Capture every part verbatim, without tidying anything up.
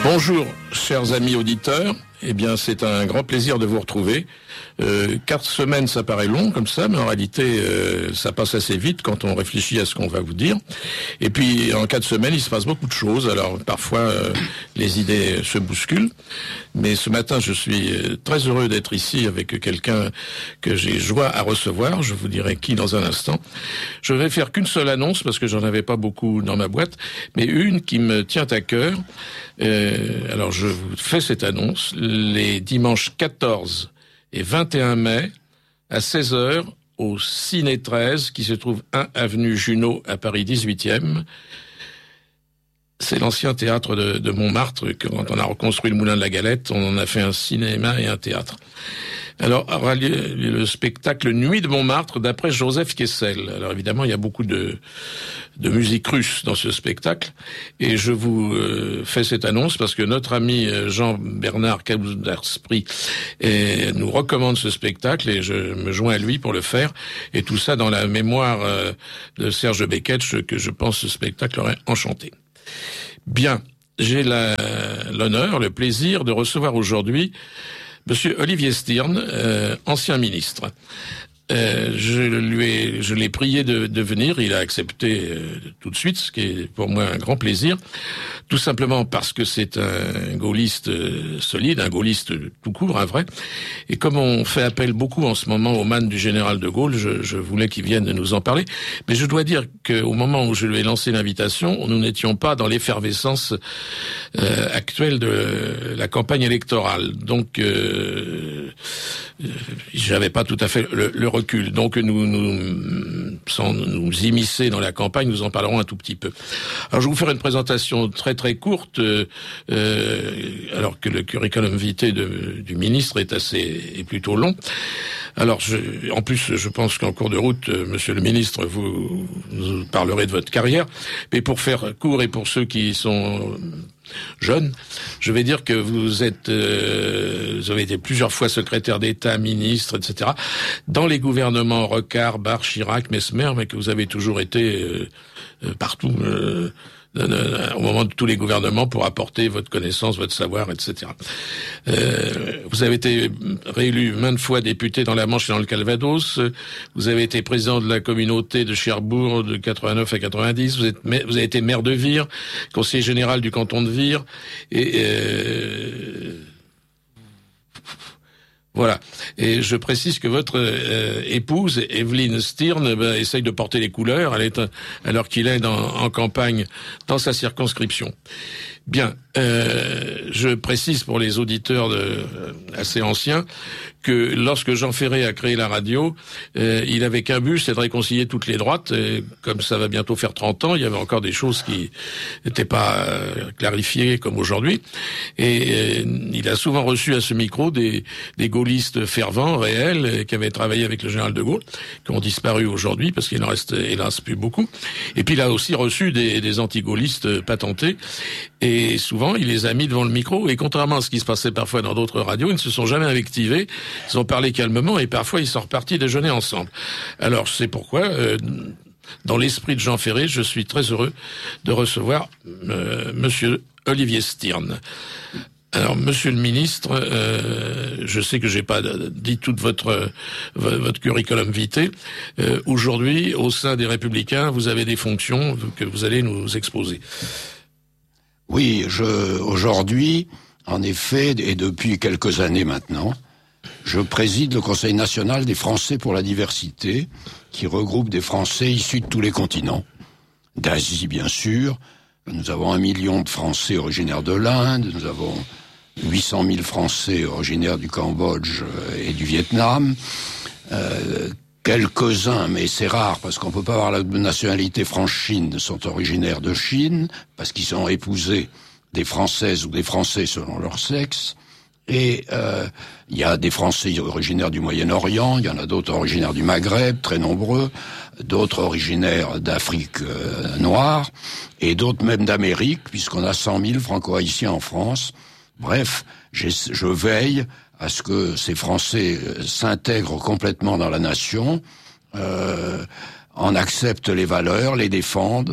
Bonjour, chers amis auditeurs. Eh bien, c'est un grand plaisir de vous retrouver. Euh, quatre semaines, ça paraît long comme ça, mais en réalité, euh, ça passe assez vite quand on réfléchit à ce qu'on va vous dire. Et puis, en quatre semaines, il se passe beaucoup de choses. Alors, parfois, euh, les idées se bousculent. Mais ce matin, je suis très heureux d'être ici avec quelqu'un que j'ai joie à recevoir. Je vous dirai qui dans un instant. Je vais faire qu'une seule annonce parce que j'en avais pas beaucoup dans ma boîte, mais une qui me tient à cœur. Euh, alors, je vous fais cette annonce. Les dimanches quatorze et vingt et un mai, à seize heures, au Ciné treize, qui se trouve un avenue Junot à Paris dix-huitième. C'est l'ancien théâtre de, de Montmartre. Quand on a reconstruit le Moulin de la Galette, on en a fait un cinéma et un théâtre. Alors, aura lieu le spectacle Nuit de Montmartre d'après Joseph Kessel. Alors évidemment, il y a beaucoup de, de musique russe dans ce spectacle. Et je vous euh, fais cette annonce parce que notre ami Jean-Bernard Caboudesprit nous recommande ce spectacle et je me joins à lui pour le faire. Et tout ça dans la mémoire euh, de Serge Beketch, que je pense ce spectacle aurait enchanté. Bien, j'ai la, l'honneur, le plaisir de recevoir aujourd'hui Monsieur Olivier Stirn, euh, ancien ministre. Euh, je lui ai, je l'ai prié de, de venir. Il a accepté euh, tout de suite, ce qui est pour moi un grand plaisir. Tout simplement parce que c'est un gaulliste euh, solide, un gaulliste tout court, un vrai. Et comme on fait appel beaucoup en ce moment au man du général de Gaulle, je, je voulais qu'il vienne nous en parler. Mais je dois dire qu'au moment où je lui ai lancé l'invitation, nous n'étions pas dans l'effervescence euh, actuelle de la campagne électorale. Donc, euh, euh, j'avais pas tout à fait le, le recul. Donc nous, nous, sans nous immiscer dans la campagne, nous en parlerons un tout petit peu. Alors je vais vous faire une présentation très très courte, euh, alors que le curriculum vitae de, du ministre est assez est plutôt long. Alors je, en plus, je pense qu'en cours de route, euh, Monsieur le ministre, vous, vous parlerez de votre carrière. Mais pour faire court et pour ceux qui sont jeune, je vais dire que vous êtes, euh, vous avez été plusieurs fois secrétaire d'État, ministre, et cetera, dans les gouvernements Rocard, Barre, Chirac, Messmer, mais que vous avez toujours été euh, euh, partout, euh, euh, au moment de tous les gouvernements, pour apporter votre connaissance, votre savoir, et cetera. Euh, vous avez été réélu maintes fois député dans la Manche et dans le Calvados. Vous avez été président de la communauté de Cherbourg de quatre-vingt-neuf à quatre-vingt-dix. Vous, êtes, vous avez été maire de Vire, conseiller général du canton de Vire. Et euh, voilà. Et je précise que votre euh, épouse, Evelyne Stirn, ben, essaye de porter les couleurs, elle est, alors qu'il est dans, en campagne dans sa circonscription. Bien, euh, je précise pour les auditeurs de, euh, assez anciens que lorsque Jean Ferré a créé la radio, euh, il avait qu'un but, c'est de réconcilier toutes les droites. Et comme ça va bientôt faire trente ans, il y avait encore des choses qui n'étaient pas euh, clarifiées comme aujourd'hui. Et euh, il a souvent reçu à ce micro des, des gaullistes fervents, réels, qui avaient travaillé avec le général de Gaulle, qui ont disparu aujourd'hui parce qu'il n'en reste hélas plus beaucoup. Et puis il a aussi reçu des, des anti-gaullistes patentés. Et souvent, il les a mis devant le micro, et contrairement à ce qui se passait parfois dans d'autres radios, ils ne se sont jamais invectivés, ils ont parlé calmement, et parfois ils sont repartis déjeuner ensemble. Alors, c'est pourquoi, euh, dans l'esprit de Jean Ferré, je suis très heureux de recevoir euh, Monsieur Olivier Stirn. Alors, Monsieur le Ministre, euh, je sais que j'ai pas dit toute votre votre curriculum vitae. Euh, aujourd'hui, au sein des Républicains, vous avez des fonctions que vous allez nous exposer. Oui, je, aujourd'hui, en effet, et depuis quelques années maintenant, je préside le Conseil national des Français pour la diversité, qui regroupe des Français issus de tous les continents, d'Asie bien sûr. Nous avons un million de Français originaires de l'Inde, nous avons huit cent mille Français originaires du Cambodge et du Vietnam. Euh, Quelques-uns, mais c'est rare, parce qu'on peut pas avoir la nationalité France-Chine, sont originaires de Chine, parce qu'ils sont épousés des Françaises ou des Français selon leur sexe. Et euh, il y a des Français originaires du Moyen-Orient, il y en a d'autres originaires du Maghreb, très nombreux, d'autres originaires d'Afrique euh, noire, et d'autres même d'Amérique, puisqu'on a cent mille franco-haïtiens en France. Bref, je veille à ce que ces Français s'intègrent complètement dans la nation, euh, en acceptent les valeurs, les défendent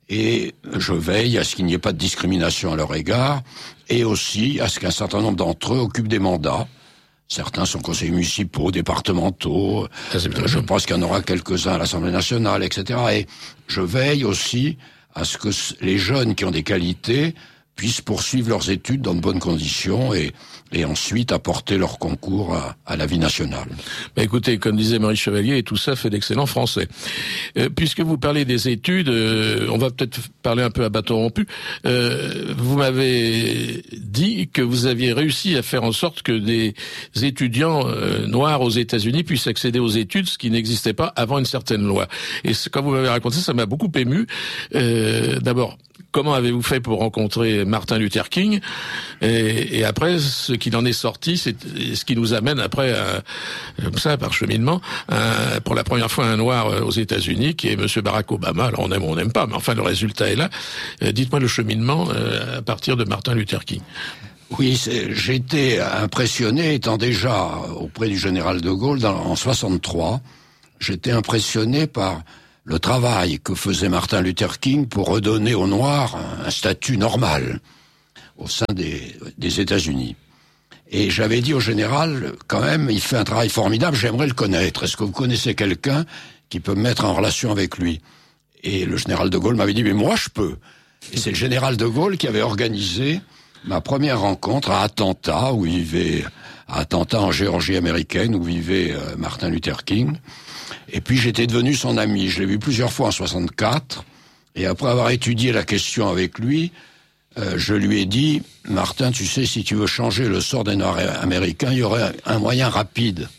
et je veille à ce qu'il n'y ait pas de discrimination à leur égard, et aussi à ce qu'un certain nombre d'entre eux occupent des mandats. Certains sont conseillers municipaux, départementaux, Ça, c'est bien je sûr. pense qu'il y en aura quelques-uns à l'Assemblée nationale, et cetera. Et je veille aussi à ce que les jeunes qui ont des qualités puissent poursuivre leurs études dans de bonnes conditions et, et ensuite apporter leur concours à, à la vie nationale. Bah écoutez, comme disait Maurice Chevalier, et tout ça fait d'excellents Français. Euh, puisque vous parlez des études, euh, on va peut-être parler un peu à bâton rompu. Euh, vous m'avez dit que vous aviez réussi à faire en sorte que des étudiants euh, noirs aux États-Unis puissent accéder aux études, ce qui n'existait pas avant une certaine loi. Et quand vous m'avez raconté ça, ça m'a beaucoup ému. Euh, d'abord, comment avez-vous fait pour rencontrer Martin Luther King, et, et après, ce qu'il en est sorti, c'est ce qui nous amène après, à, comme ça, par cheminement, à, pour la première fois un noir aux États-Unis, qui est Monsieur Barack Obama. Alors on aime ou on n'aime pas, mais enfin le résultat est là. Euh, dites-moi le cheminement euh, à partir de Martin Luther King. Oui, j'étais impressionné, étant déjà auprès du général de Gaulle dans, en soixante-trois, j'étais impressionné par le travail que faisait Martin Luther King pour redonner aux Noirs un, un statut normal au sein des, des États-Unis. Et j'avais dit au général, quand même, il fait un travail formidable, j'aimerais le connaître. Est-ce que vous connaissez quelqu'un qui peut me mettre en relation avec lui? Et le général de Gaulle m'avait dit, mais moi je peux. Et c'est le général de Gaulle qui avait organisé ma première rencontre à Atlanta, où vivait, à Atlanta en Géorgie américaine, où vivait euh, Martin Luther King. Et puis j'étais devenu son ami. Je l'ai vu plusieurs fois en soixante-quatre. Et après avoir étudié la question avec lui, euh, je lui ai dit, Martin, tu sais, si tu veux changer le sort des Noirs américains, il y aurait un moyen rapide.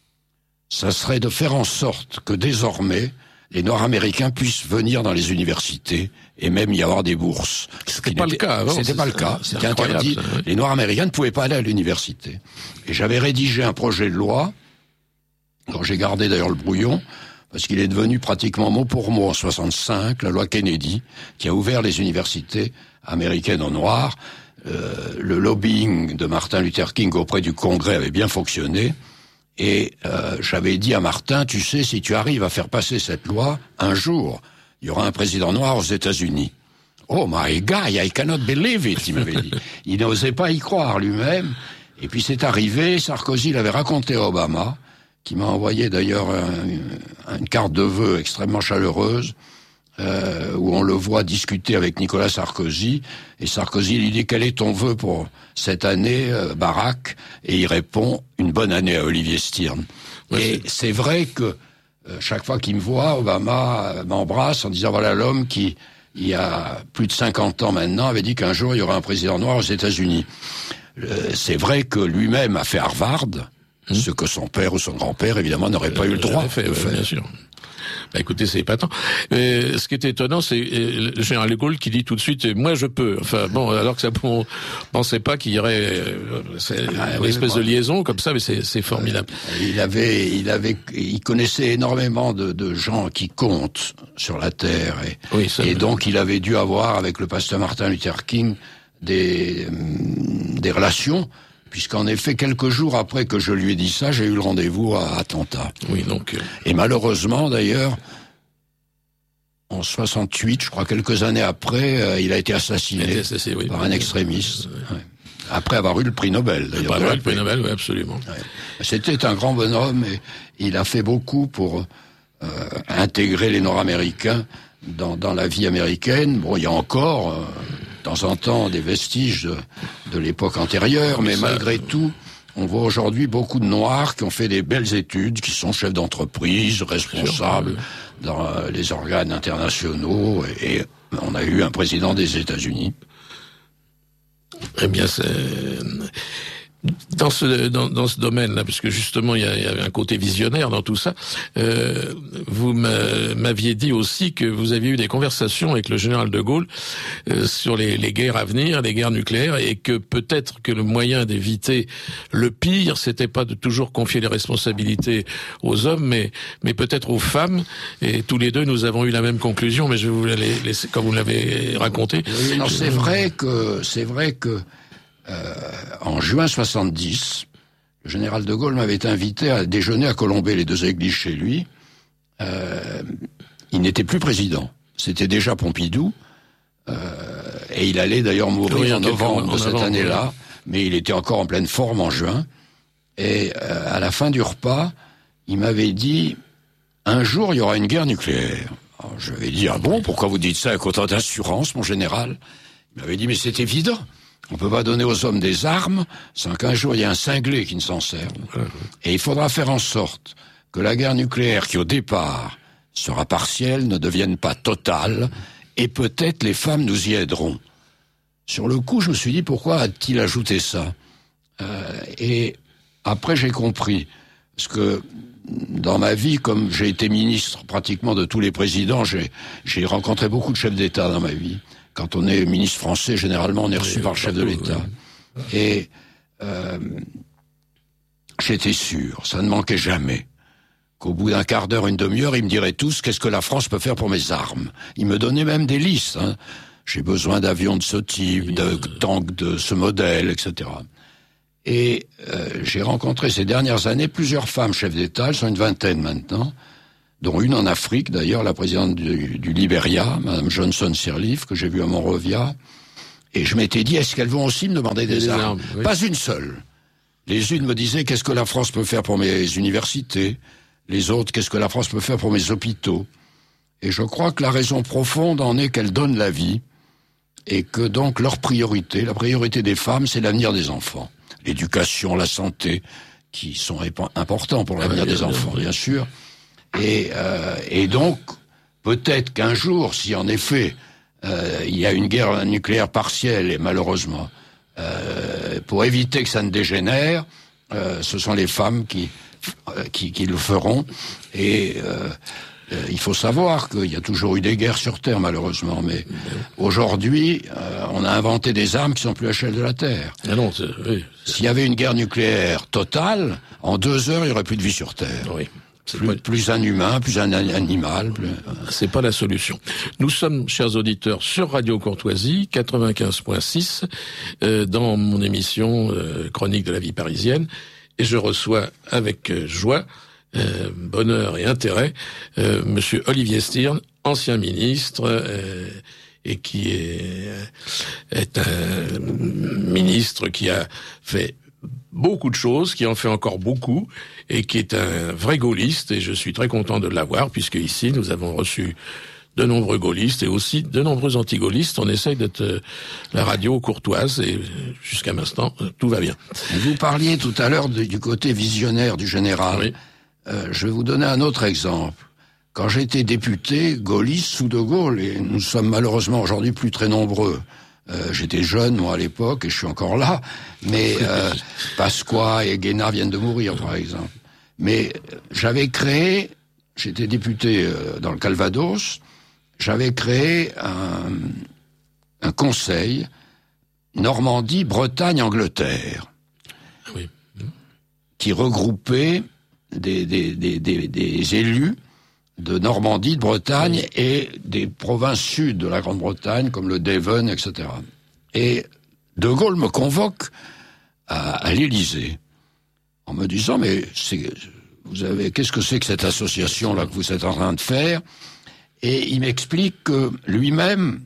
Ça serait de faire en sorte que désormais, les Noirs américains puissent venir dans les universités et même y avoir des bourses. C'était pas le cas avant. C'était pas le cas. C'était interdit. Ça, oui. Les Noirs américains ne pouvaient pas aller à l'université. Et j'avais rédigé un projet de loi. Alors j'ai gardé d'ailleurs le brouillon, parce qu'il est devenu pratiquement mot pour mot en soixante-cinq, la loi Kennedy, qui a ouvert les universités américaines aux Noirs. Euh, le lobbying de Martin Luther King auprès du Congrès avait bien fonctionné. Et euh, j'avais dit à Martin, tu sais, si tu arrives à faire passer cette loi, un jour, il y aura un président noir aux États-Unis. Oh my God, I cannot believe it, il m'avait dit. Il n'osait pas y croire lui-même. Et puis c'est arrivé, Sarkozy l'avait raconté à Obama, qui m'a envoyé d'ailleurs un, une carte de vœux extrêmement chaleureuse, euh, où on le voit discuter avec Nicolas Sarkozy, et Sarkozy lui dit, quel est ton vœu pour cette année, euh, Barack? Et il répond, une bonne année à Olivier Stern. Ouais, et c'est vrai que euh, chaque fois qu'il me voit, Obama euh, m'embrasse en disant, voilà l'homme qui, il y a plus de cinquante ans maintenant, avait dit qu'un jour il y aurait un président noir aux États-Unis. Euh, c'est vrai que lui-même a fait Harvard, Mmh. ce que son père ou son grand-père, évidemment, n'aurait pas euh, eu le droit fait, de ouais, faire. Bien sûr. Bah, écoutez, c'est épatant. Euh, ce qui est étonnant, c'est euh, le général de Gaulle qui dit tout de suite « moi, je peux ». Enfin, bon, alors que ça, on pensait pas qu'il y aurait euh, ah, une oui, espèce de liaison comme ça, mais c'est, c'est formidable. Euh, il avait, il avait, il connaissait énormément de, de gens qui comptent sur la Terre. Et, oui, ça, et donc, il avait dû avoir, avec le pasteur Martin Luther King, des, des relations, puisqu'en effet, quelques jours après que je lui ai dit ça, j'ai eu le rendez-vous à Atlanta. Oui, donc. Euh... Et malheureusement, d'ailleurs, en soixante-huit, je crois, quelques années après, euh, il a été assassiné, il a été assassiné oui, par oui, un extrémiste. Oui. Ouais. Après avoir eu le prix Nobel, d'ailleurs. Après avoir eu le prix Nobel, oui, absolument. Ouais. C'était un grand bonhomme et il a fait beaucoup pour euh, intégrer les Nord-Américains dans, dans la vie américaine. Bon, il y a encore... Euh, de temps en temps des vestiges de, de l'époque antérieure, mais ça, malgré tout, on voit aujourd'hui beaucoup de Noirs qui ont fait des belles études, qui sont chefs d'entreprise, responsables sûr, oui. dans euh, les organes internationaux, et, et on a eu un président des États-Unis. Eh bien, c'est... Dans ce dans, dans ce domaine-là, parce que justement il y, a, il y avait un côté visionnaire dans tout ça, euh, vous m'aviez dit aussi que vous aviez eu des conversations avec le général de Gaulle euh, sur les, les guerres à venir, les guerres nucléaires, et que peut-être que le moyen d'éviter le pire, c'était pas de toujours confier les responsabilités aux hommes, mais mais peut-être aux femmes. Et tous les deux, nous avons eu la même conclusion. Mais je vous l'ai laissé quand vous l'avez raconté. Oui, non, c'est vrai que c'est vrai que. Euh, en juin soixante-dix, le général de Gaulle m'avait invité à déjeuner à Colombey, les deux églises chez lui. Euh, il n'était plus président. c'était déjà Pompidou, euh, et il allait d'ailleurs mourir oui, en novembre de cette année-là, oui. Mais il était encore en pleine forme en juin, et euh, à la fin du repas, il m'avait dit « Un jour, il y aura une guerre nucléaire ». Alors, je lui ai dit « Ah bon, pourquoi vous dites ça avec autant d'assurance, mon général ?» Il m'avait dit « Mais c'est évident, on peut pas donner aux hommes des armes sans qu'un jour il y ait un cinglé qui ne s'en serve. Et il faudra faire en sorte que la guerre nucléaire, qui au départ sera partielle, ne devienne pas totale, et peut-être les femmes nous y aideront. » Sur le coup, je me suis dit, pourquoi a-t-il ajouté ça ? euh, Et après, j'ai compris. Parce que dans ma vie, comme j'ai été ministre pratiquement de tous les présidents, j'ai, j'ai rencontré beaucoup de chefs d'État dans ma vie. Quand on est ministre français, généralement, on est reçu oui, par le chef de l'État. Oui. Et euh, j'étais sûr, ça ne manquait jamais, qu'au bout d'un quart d'heure, une demi-heure, ils me diraient tous qu'est-ce que la France peut faire pour mes armes. Ils me donnaient même des listes. Hein. J'ai besoin d'avions de ce type, de tanks de ce modèle, et cetera. Et euh, j'ai rencontré ces dernières années plusieurs femmes chefs d'État, elles sont une vingtaine maintenant, dont une en Afrique, d'ailleurs, la présidente du, du Libéria, Madame Johnson Sirleaf, que j'ai vue à Monrovia. Et je m'étais dit, est-ce qu'elles vont aussi me demander des, des armes, armes oui. Pas une seule. Les unes me disaient, qu'est-ce que la France peut faire pour mes universités ? Les autres, qu'est-ce que la France peut faire pour mes hôpitaux ? Et je crois que la raison profonde en est qu'elles donnent la vie, et que donc leur priorité, la priorité des femmes, c'est l'avenir des enfants. L'éducation, la santé, qui sont importants pour l'avenir ouais, des enfants, bien, bien sûr. Et, euh, et donc, peut-être qu'un jour, si en effet, euh, il y a une guerre nucléaire partielle, et malheureusement, euh, pour éviter que ça ne dégénère, euh, ce sont les femmes qui, euh, qui, qui le feront. Et euh, euh, il faut savoir qu'il y a toujours eu des guerres sur Terre, malheureusement, mais aujourd'hui, euh, on a inventé des armes qui sont plus à l'échelle de la Terre. Ah non, c'est, oui, c'est... S'il y avait une guerre nucléaire totale, en deux heures, il n'y aurait plus de vie sur Terre. Oui. Plus, pas... plus un humain, plus un animal. Plus... C'est pas la solution. Nous sommes, chers auditeurs, sur Radio Courtoisie, quatre-vingt-quinze point six, euh, dans mon émission euh, Chronique de la vie parisienne, et je reçois avec euh, joie, euh, bonheur et intérêt, euh, Monsieur Olivier Stirn, ancien ministre, euh, et qui est, est un ministre qui a fait beaucoup de choses, qui en fait encore beaucoup, et qui est un vrai gaulliste, et je suis très content de l'avoir, puisque ici, nous avons reçu de nombreux gaullistes, et aussi de nombreux anti-gaullistes. On essaye d'être euh, la radio courtoise, et jusqu'à maintenant, euh, tout va bien. Vous parliez tout à l'heure de, du côté visionnaire du général. Oui. Euh, je vais vous donner un autre exemple. Quand j'étais député, gaulliste sous De Gaulle, et nous sommes malheureusement aujourd'hui plus très nombreux, Euh, j'étais jeune, moi, à l'époque, et je suis encore là, mais euh, Pasqua et Guénard viennent de mourir, par exemple. Mais j'avais créé, j'étais député euh, dans le Calvados, j'avais créé un, un conseil Normandie, Bretagne, Angleterre, oui. qui regroupait des, des, des, des, des élus de Normandie, de Bretagne oui. et des provinces sud de la Grande-Bretagne, comme le Devon, et cetera. Et De Gaulle me convoque à, à l'Élysée, en me disant, mais c'est, vous avez, qu'est-ce que c'est que cette association-là que vous êtes en train de faire ? Et il m'explique que lui-même,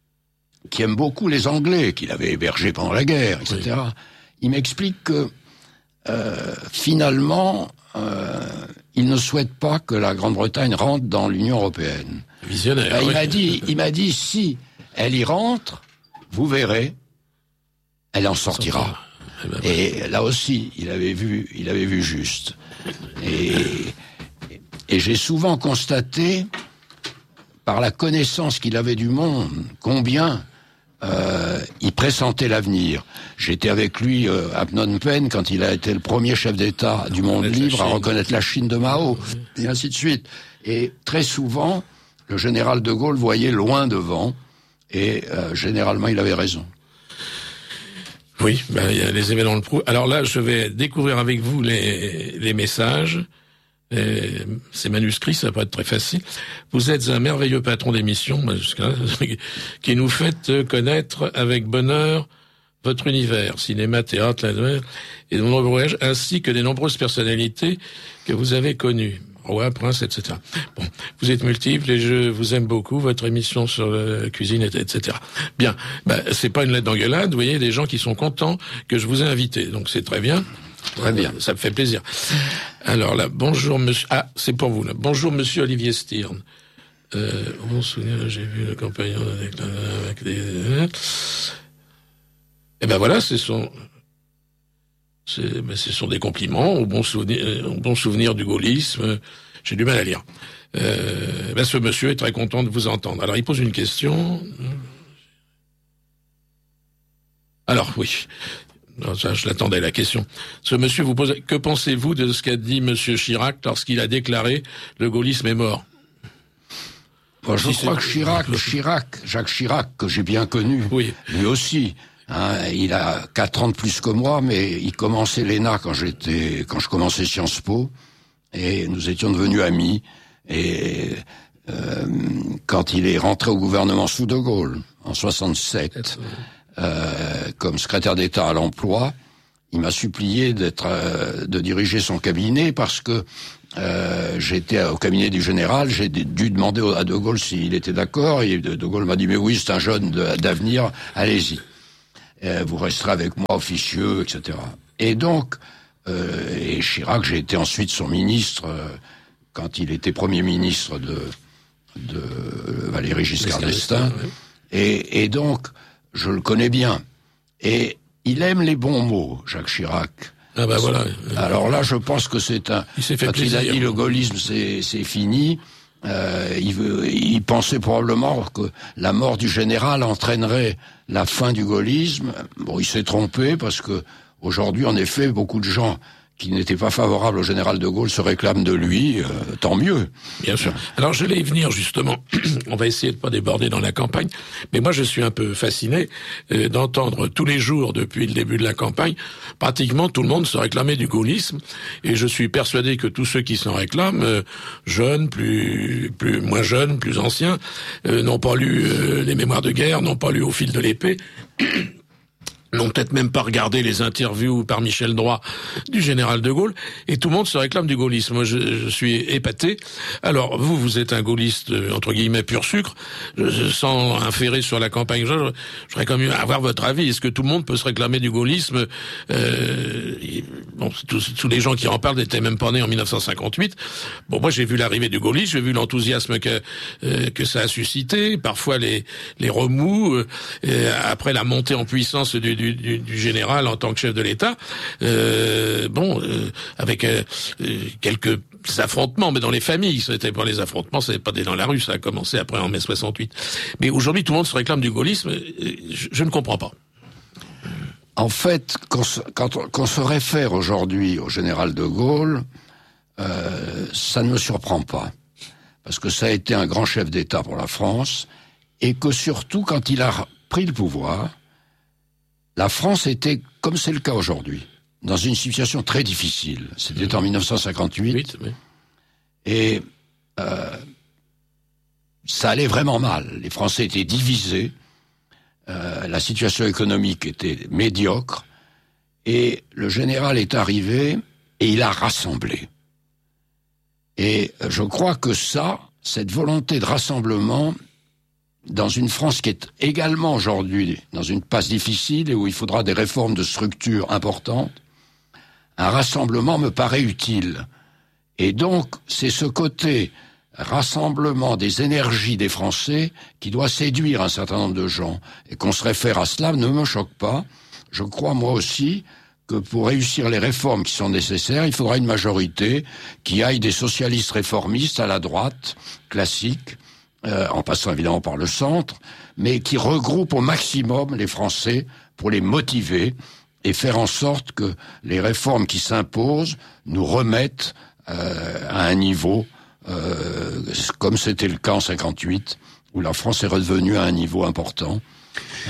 qui aime beaucoup les Anglais, qu'il avait hébergés pendant la guerre, et cetera, oui. il m'explique que, euh, finalement, euh, il ne souhaite pas que la Grande-Bretagne rentre dans l'Union européenne. Visionnaire. Ben, oui. Il m'a dit, il m'a dit, si elle y rentre, vous verrez, elle en sortira. Eh ben, et ouais. là aussi, il avait vu, il avait vu juste. Et, et j'ai souvent constaté, par la connaissance qu'il avait du monde, combien Euh, il pressentait l'avenir. J'étais avec lui euh, à Phnom Penh quand il a été le premier chef d'État du monde libre à reconnaître la Chine de Mao, et ainsi de suite. Et très souvent, le général de Gaulle voyait loin devant, et euh, généralement, il avait raison. Oui, ben, il y a les événements le prouvent. Alors là, je vais découvrir avec vous les, les messages. Et ces manuscrits, ça va pas être très facile. Vous êtes un merveilleux patron d'émission, qui nous fait connaître avec bonheur votre univers, cinéma, théâtre, et de nombreux voyages, ainsi que des nombreuses personnalités que vous avez connues. roi, prince, et cetera. Bon, vous êtes multiple et je vous aime beaucoup, votre émission sur la cuisine, et cetera. Bien, bah, c'est pas une lettre d'engueulade, vous voyez, des gens qui sont contents que je vous ai invité, donc c'est très bien. Très bien. Ça me fait plaisir. Alors là, bonjour monsieur... Ah, c'est pour vous, là. Bonjour monsieur Olivier Stirn. Euh, bon souvenir, j'ai vu le compagnon avec, avec des... Eh ben voilà, ce sont... C'est, ben ce sont des compliments au bon souvenir, au bon souvenir du gaullisme. J'ai du mal à lire. Euh, ben ce monsieur est très content de vous entendre. Alors il pose une question. Alors oui, non, ça, je l'attendais la question. Ce monsieur vous pose: que pensez-vous de ce qu'a dit monsieur Chirac lorsqu'il a déclaré le gaullisme est mort? Bon, je si crois que Chirac, Chirac, Jacques Chirac, que j'ai bien connu, oui. Lui aussi. Hein, il a quatre ans de plus que moi, mais il commençait l'E N A quand j'étais, quand je commençais Sciences Po, et nous étions devenus amis. Et euh, quand il est rentré au gouvernement sous De Gaulle en soixante-sept, euh, comme secrétaire d'État à l'emploi, il m'a supplié d'être, euh, de diriger son cabinet parce que euh, j'étais au cabinet du général. J'ai dû demander à De Gaulle s'il était d'accord, et De Gaulle m'a dit mais oui, c'est un jeune d'avenir, allez-y. Vous resterez avec moi officieux, et cetera. Et donc, euh, et Chirac, j'ai été ensuite son ministre euh, quand il était Premier ministre de, de Valéry Giscard d'Estaing. Oui. Et, et donc, je le connais bien. Et il aime les bons mots, Jacques Chirac. Ah ben voilà. Alors là, je pense que c'est un... Il s'est fait quand plaisir. Il a dit le gaullisme, c'est, c'est fini. Euh, il, veut, il pensait probablement que la mort du général entraînerait la fin du gaullisme. Bon, il s'est trompé parce que aujourd'hui, en effet, beaucoup de gens qui n'étaient pas favorables au général de Gaulle se réclament de lui. Euh, tant mieux. Bien sûr. Alors, je vais y venir justement. On va essayer de pas déborder dans la campagne, mais moi, je suis un peu fasciné euh, d'entendre tous les jours depuis le début de la campagne, pratiquement tout le monde se réclamait du gaullisme, et je suis persuadé que tous ceux qui s'en réclament, euh, jeunes, plus, plus, moins jeunes, plus anciens, euh, n'ont pas lu euh, les mémoires de guerre, n'ont pas lu Au fil de l'épée. N'ont peut-être même pas regardé les interviews par Michel Droit du général de Gaulle, et tout le monde se réclame du gaullisme. Moi, je, je suis épaté. Alors, vous, vous êtes un gaulliste, entre guillemets, pur sucre, je, sans inférer sur la campagne. Je, je voudrais quand même avoir votre avis. Est-ce que tout le monde peut se réclamer du gaullisme? euh, Bon, tous, tous les gens qui en parlent n'étaient même pas nés en mille neuf cent cinquante-huit. Bon, moi, j'ai vu l'arrivée du gaullisme, j'ai vu l'enthousiasme que euh, que ça a suscité, parfois les les remous, euh, après la montée en puissance du Du, du, du général en tant que chef de l'État, euh, bon, euh, avec euh, quelques affrontements, mais dans les familles, c'était pas les affrontements, c'était pas des dans la rue, ça a commencé après en mai soixante-huit. Mais aujourd'hui, tout le monde se réclame du gaullisme, je, je ne comprends pas. En fait, quand, quand, on, quand on se réfère aujourd'hui au général de Gaulle, euh, ça ne me surprend pas, parce que ça a été un grand chef d'État pour la France, et que surtout, quand il a pris le pouvoir, la France était, comme c'est le cas aujourd'hui, dans une situation très difficile. C'était mmh. en mille neuf cent cinquante-huit. Oui, oui. Et euh, ça allait vraiment mal. Les Français étaient divisés. Euh, la situation économique était médiocre. Et le général est arrivé et il a rassemblé. Et je crois que ça, cette volonté de rassemblement... dans une France qui est également aujourd'hui dans une passe difficile et où il faudra des réformes de structure importantes, un rassemblement me paraît utile. Et donc, c'est ce côté rassemblement des énergies des Français qui doit séduire un certain nombre de gens. Et qu'on se réfère à cela ne me choque pas. Je crois, moi aussi, que pour réussir les réformes qui sont nécessaires, il faudra une majorité qui aille des socialistes réformistes à la droite, classique, Euh, en passant évidemment par le centre, mais qui regroupe au maximum les Français pour les motiver et faire en sorte que les réformes qui s'imposent nous remettent euh, à un niveau euh, comme c'était le cas en cinquante-huit, où la France est redevenue à un niveau important.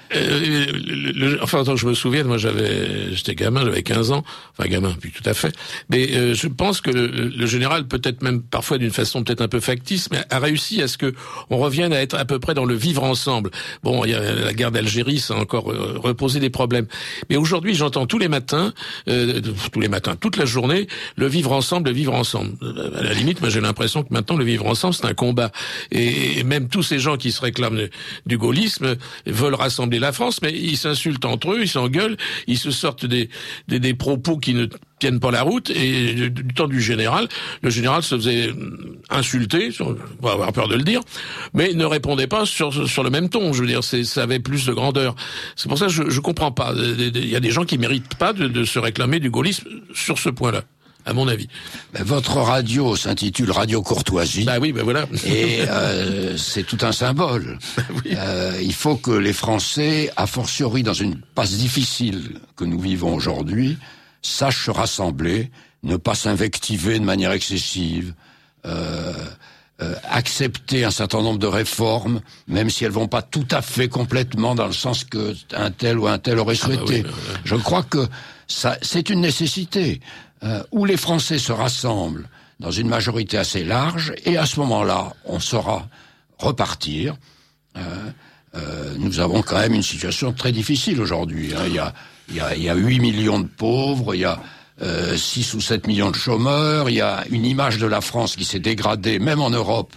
Euh, le, le, enfin, tant que je me souviens, moi j'avais, j'étais gamin, j'avais quinze ans, enfin gamin, puis tout à fait. Mais euh, je pense que le, le général, peut-être même parfois d'une façon peut-être un peu factice, mais a réussi à ce que on revienne à être à peu près dans le vivre ensemble. Bon, il y a la guerre d'Algérie, ça a encore euh, reposé des problèmes. Mais aujourd'hui, j'entends tous les matins, euh, tous les matins, toute la journée, le vivre ensemble, le vivre ensemble. À la limite, moi j'ai l'impression que maintenant le vivre ensemble, c'est un combat. Et, et même tous ces gens qui se réclament du gaullisme veulent rassembler la France, mais ils s'insultent entre eux, ils s'engueulent, ils se sortent des, des, des propos qui ne tiennent pas la route, et du temps du général, le général se faisait insulter, on va avoir peur de le dire, mais ne répondait pas sur, sur le même ton, je veux dire, c'est, ça avait plus de grandeur. C'est pour ça que je, je comprends pas. Il y a des gens qui méritent pas de, de se réclamer du gaullisme sur ce point-là, à mon avis. Ben, votre radio s'intitule Radio Courtoisie. Bah oui, ben voilà. Et euh, c'est tout un symbole. Oui. Euh, il faut que les Français, a fortiori dans une passe difficile que nous vivons aujourd'hui, sachent se rassembler, ne pas s'invectiver de manière excessive, euh, euh, accepter un certain nombre de réformes, même si elles vont pas tout à fait complètement dans le sens que un tel ou un tel aurait souhaité. Ah bah oui, bah voilà. Je crois que ça, c'est une nécessité. Euh, où les Français se rassemblent dans une majorité assez large, et à ce moment-là, on saura repartir. Euh, euh, nous avons quand même une situation très difficile aujourd'hui. Hein. Il y a, il y a, il y a huit millions de pauvres, il y a euh, six ou sept millions de chômeurs, il y a une image de la France qui s'est dégradée, même en Europe,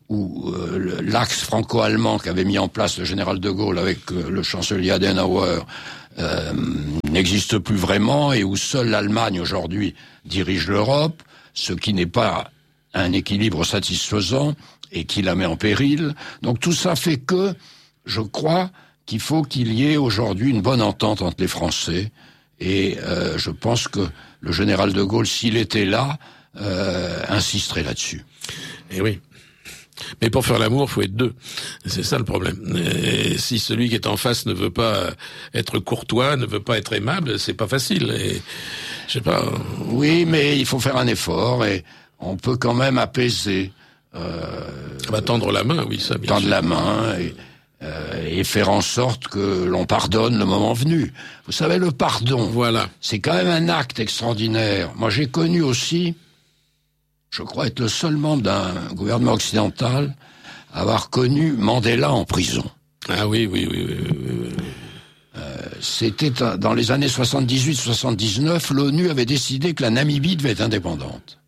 où euh, l'axe franco-allemand qu'avait mis en place le général de Gaulle avec euh, le chancelier Adenauer Euh, n'existe plus vraiment, et où seule l'Allemagne aujourd'hui dirige l'Europe, ce qui n'est pas un équilibre satisfaisant et qui la met en péril. Donc tout ça fait que je crois qu'il faut qu'il y ait aujourd'hui une bonne entente entre les Français, et euh, je pense que le général de Gaulle, s'il était là, euh, insisterait là-dessus. Et oui. Mais pour faire l'amour, faut être deux. C'est ça le problème. Et si celui qui est en face ne veut pas être courtois, ne veut pas être aimable, c'est pas facile. Et je sais pas. Oui, mais il faut faire un effort, et on peut quand même apaiser. Euh, bah, tendre la main, oui, ça. Bien tendre sûr. la main et, euh, et faire en sorte que l'on pardonne le moment venu. Vous savez, le pardon. Voilà. C'est quand même un acte extraordinaire. Moi, j'ai connu aussi. Je crois être le seul membre d'un gouvernement occidental à avoir connu Mandela en prison. Ah oui, oui, oui, oui, oui, oui. Euh, c'était dans les années soixante-dix-huit soixante-dix-neuf, l'ONU avait décidé que la Namibie devait être indépendante.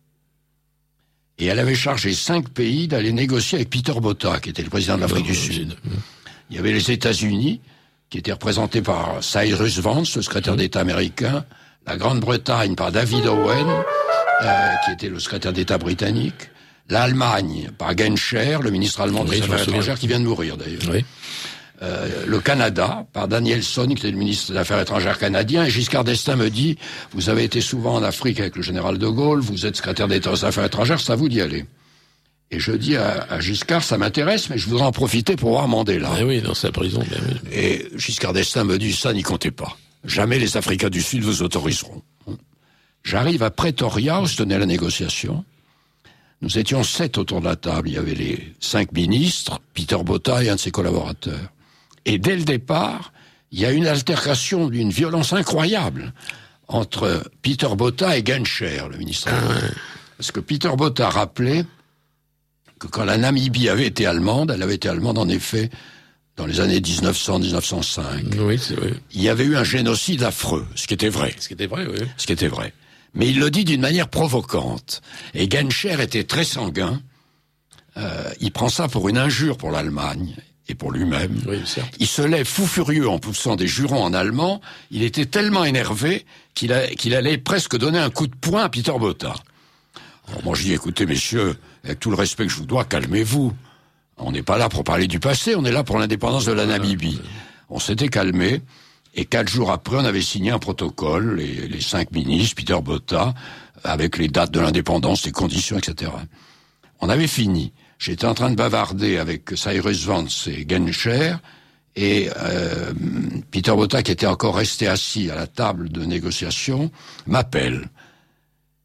Et elle avait chargé cinq pays d'aller négocier avec Peter Botha, qui était le président de l'Afrique du Sud. Il y avait les États-Unis, qui étaient représentés par Cyrus Vance, le secrétaire d'État américain, la Grande-Bretagne par David Owen, Euh, qui était le secrétaire d'État britannique, l'Allemagne par Genscher, le ministre allemand des oui, Affaires étrangères, qui vient de mourir d'ailleurs. Oui. Euh, le Canada par Danielson, qui était le ministre des Affaires étrangères canadien, et Giscard d'Estaing me dit, vous avez été souvent en Afrique avec le général de Gaulle, vous êtes secrétaire d'État des Affaires étrangères, c'est à vous d'y aller. Et je dis à, à Giscard, ça m'intéresse, mais je voudrais en profiter pour voir Mandela. Ah oui, dans sa prison, bien oui. Et Giscard d'Estaing me dit, ça n'y comptez pas. Jamais les Africains du Sud vous autoriseront. J'arrive à Pretoria, où se tenait la négociation. Nous étions sept autour de la table. Il y avait les cinq ministres, Peter Botha et un de ses collaborateurs. Et dès le départ, il y a une altercation d'une violence incroyable entre Peter Botha et Genscher, le ministre allemand. Parce que Peter Botha rappelait que quand la Namibie avait été allemande, elle avait été allemande en effet dans les années dix-neuf cents à dix-neuf cent cinq. Oui, c'est vrai. Il y avait eu un génocide affreux, ce qui était vrai. Ce qui était vrai, oui. Ce qui était vrai. Mais il le dit d'une manière provocante. Et Genscher était très sanguin. Euh, il prend ça pour une injure pour l'Allemagne et pour lui-même. Oui, certes. Il se lève fou furieux en poussant des jurons en allemand. Il était tellement énervé qu'il, a, qu'il allait presque donner un coup de poing à Peter Botha. Alors moi je dis, écoutez messieurs, avec tout le respect que je vous dois, calmez-vous. On n'est pas là pour parler du passé, on est là pour l'indépendance de la Namibie. On s'était calmé. Et quatre jours après, on avait signé un protocole, les, les cinq ministres, Peter Botha, avec les dates de l'indépendance, les conditions, et cetera. On avait fini. J'étais en train de bavarder avec Cyrus Vance et Genscher, et euh, Peter Botha, qui était encore resté assis à la table de négociation, m'appelle.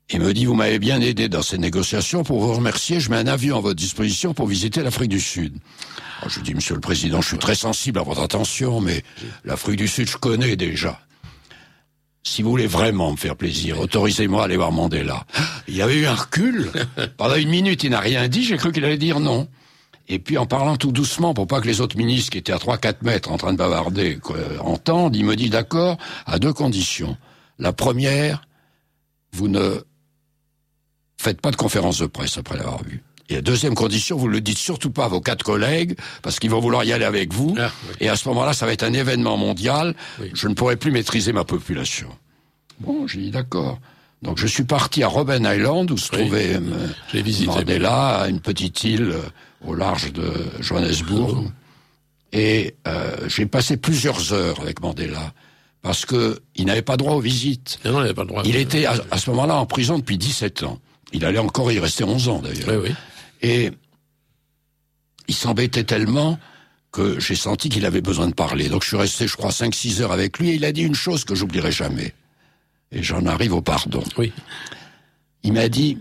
Il me dit, vous m'avez bien aidé dans ces négociations. Pour vous remercier, je mets un avion à votre disposition pour visiter l'Afrique du Sud. Alors, je lui dis, Monsieur le Président, je suis très sensible à votre attention, mais l'Afrique du Sud, je connais déjà. Si vous voulez vraiment me faire plaisir, autorisez-moi à aller voir Mandela. Il y avait eu un recul. Pendant une minute, il n'a rien dit. J'ai cru qu'il allait dire non. Et puis, en parlant tout doucement, pour pas que les autres ministres qui étaient à trois quatre mètres en train de bavarder quoi, entendent, il me dit d'accord, à deux conditions. La première, vous ne faites pas de conférence de presse après l'avoir vu. Et la deuxième condition, vous ne le dites surtout pas à vos quatre collègues, parce qu'ils vont vouloir y aller avec vous. Ah, oui. Et à ce moment-là, ça va être un événement mondial. Oui. Je ne pourrai plus maîtriser ma population. Bon, j'ai dit d'accord. Donc je suis parti à Robben Island, où se oui. trouvait euh, Mandela, à une petite île euh, au large de Johannesburg. Oh. Et euh, j'ai passé plusieurs heures avec Mandela, parce que il n'avait pas droit aux visites. Non, il n'avait pas le droit. Il était à, à ce moment-là en prison depuis dix-sept ans. Il allait encore y rester onze ans, d'ailleurs. Oui, oui. Et il s'embêtait tellement que j'ai senti qu'il avait besoin de parler. Donc je suis resté, je crois, cinq six heures avec lui, et il a dit une chose que j'oublierai jamais. Et j'en arrive au pardon. Oui. Il m'a dit,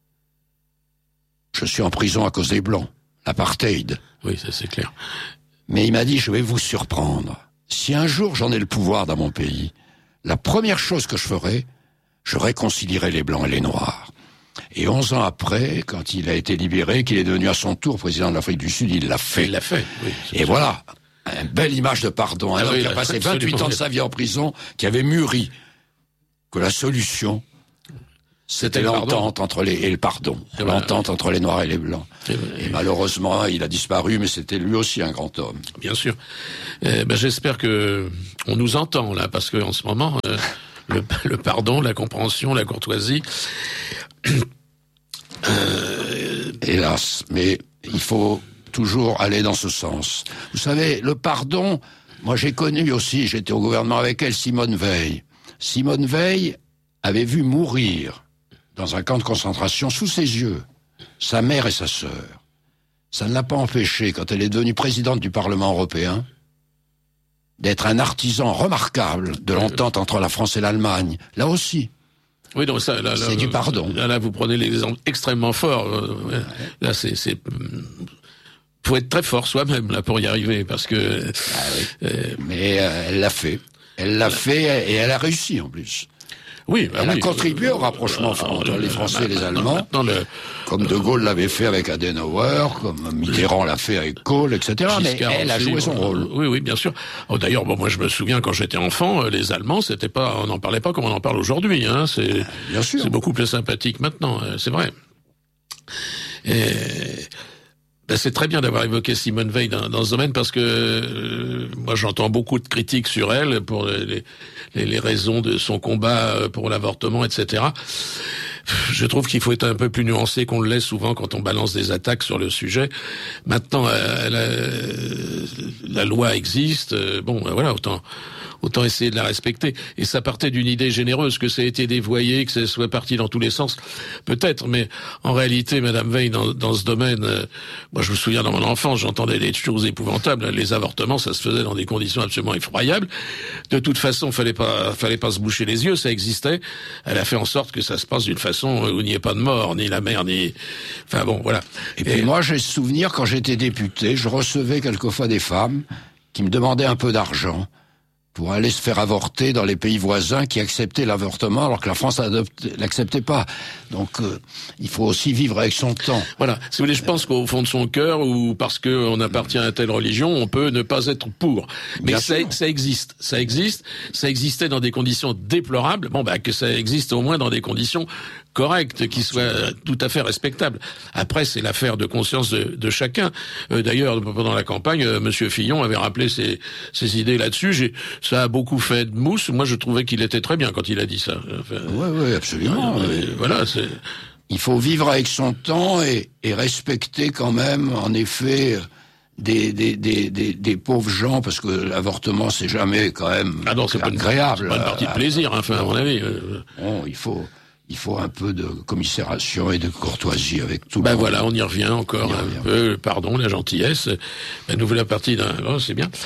je suis en prison à cause des Blancs, l'apartheid. Oui, ça c'est clair. Mais il m'a dit, je vais vous surprendre. Si un jour j'en ai le pouvoir dans mon pays, la première chose que je ferai, je réconcilierai les Blancs et les Noirs. Et onze ans après, quand il a été libéré, qu'il est devenu à son tour président de l'Afrique du Sud, il l'a fait. Il l'a fait, oui. Et voilà, une belle image de pardon. Un ah homme oui, qui a passé vingt-huit ans de sa vie en prison, qui avait mûri que la solution, c'était l'entente entre les, et le pardon. Et l'entente voilà. entre les Noirs et les Blancs. Et, et, et malheureusement, il a disparu, mais c'était lui aussi un grand homme. Bien sûr. Eh ben, j'espère que on nous entend, là, parce que en ce moment, euh, le, le pardon, la compréhension, la courtoisie, Euh... Hélas, mais il faut toujours aller dans ce sens. Vous savez, le pardon, moi j'ai connu aussi, j'étais au gouvernement avec elle, Simone Veil. Simone Veil avait vu mourir dans un camp de concentration sous ses yeux sa mère et sa sœur. Ça ne l'a pas empêché, quand elle est devenue présidente du Parlement européen, d'être un artisan remarquable de l'entente entre la France et l'Allemagne. Là aussi. Oui, donc ça, là, là, c'est du pardon. Là, là, vous prenez l'exemple extrêmement fort. Euh, là, c'est, c'est, faut être très fort soi-même là pour y arriver, parce que. Ah oui. euh, Mais euh, elle l'a fait. Elle l'a fait et elle a réussi en plus. Oui, bah elle oui, a contribué euh, au rapprochement euh, entre les Français euh, et les Allemands, dans le, comme De Gaulle l'avait fait avec Adenauer, comme Mitterrand l'a fait avec Kohl, et cetera. Mais elle a joué son rôle. Oui, oui, bien sûr. Oh, d'ailleurs, bon, moi, je me souviens quand j'étais enfant, les Allemands, c'était pas, on n'en parlait pas comme on en parle aujourd'hui. Hein. C'est, bien sûr. C'est beaucoup plus sympathique maintenant. C'est vrai. Et... Ben, c'est très bien d'avoir évoqué Simone Veil dans, dans ce domaine, parce que euh, moi j'entends beaucoup de critiques sur elle pour les, les, les raisons de son combat pour l'avortement, et cetera. Je trouve qu'il faut être un peu plus nuancé qu'on le laisse souvent quand on balance des attaques sur le sujet. Maintenant, euh, la, la loi existe, euh, bon, ben voilà, autant autant essayer de la respecter. Et ça partait d'une idée généreuse, que ça ait été dévoyé, que ça soit parti dans tous les sens, peut-être, mais en réalité, Madame Veil, dans, dans ce domaine, euh, moi je me souviens dans mon enfance, j'entendais des choses épouvantables, les avortements, ça se faisait dans des conditions absolument effroyables. De toute façon, fallait pas, fallait pas se boucher les yeux, ça existait. Elle a fait en sorte que ça se passe d'une façon où il n'y ait pas de mort, ni la mère, ni... Enfin bon, voilà. Et, Et puis moi, j'ai souvenir, quand j'étais député, je recevais quelquefois des femmes qui me demandaient un peu d'argent pour aller se faire avorter dans les pays voisins qui acceptaient l'avortement alors que la France l'acceptait pas. Donc euh, il faut aussi vivre avec son temps. Voilà. Si vous voulez, je pense qu'au fond de son cœur, ou parce qu'on appartient à telle religion, on peut ne pas être pour. Mais ça, ça existe. Ça existe. Ça existait dans des conditions déplorables. Bon, bah que ça existe au moins dans des conditions correctes, qui soient tout à fait respectables. Après, c'est l'affaire de conscience de, de chacun. Euh, d'ailleurs, pendant la campagne, euh, Monsieur Fillon avait rappelé ses, ses idées là-dessus. J'ai, ça a beaucoup fait de mousse. Moi, je trouvais qu'il était très bien quand il a dit ça. Enfin, oui, oui, absolument. Euh, voilà, c'est... Il faut vivre avec son temps et, et respecter quand même, en effet, des, des, des, des, des pauvres gens, parce que l'avortement, c'est jamais quand même ah non, c'est agréable. Pas une, c'est pas une partie de plaisir, hein, enfin, à mon avis. Bon, il faut... Il faut un peu de commisération et de courtoisie avec tout le ben monde. Voilà, on y revient encore y un revient. peu. Pardon, la gentillesse. La nouvelle partie d'un... Oh, c'est bien.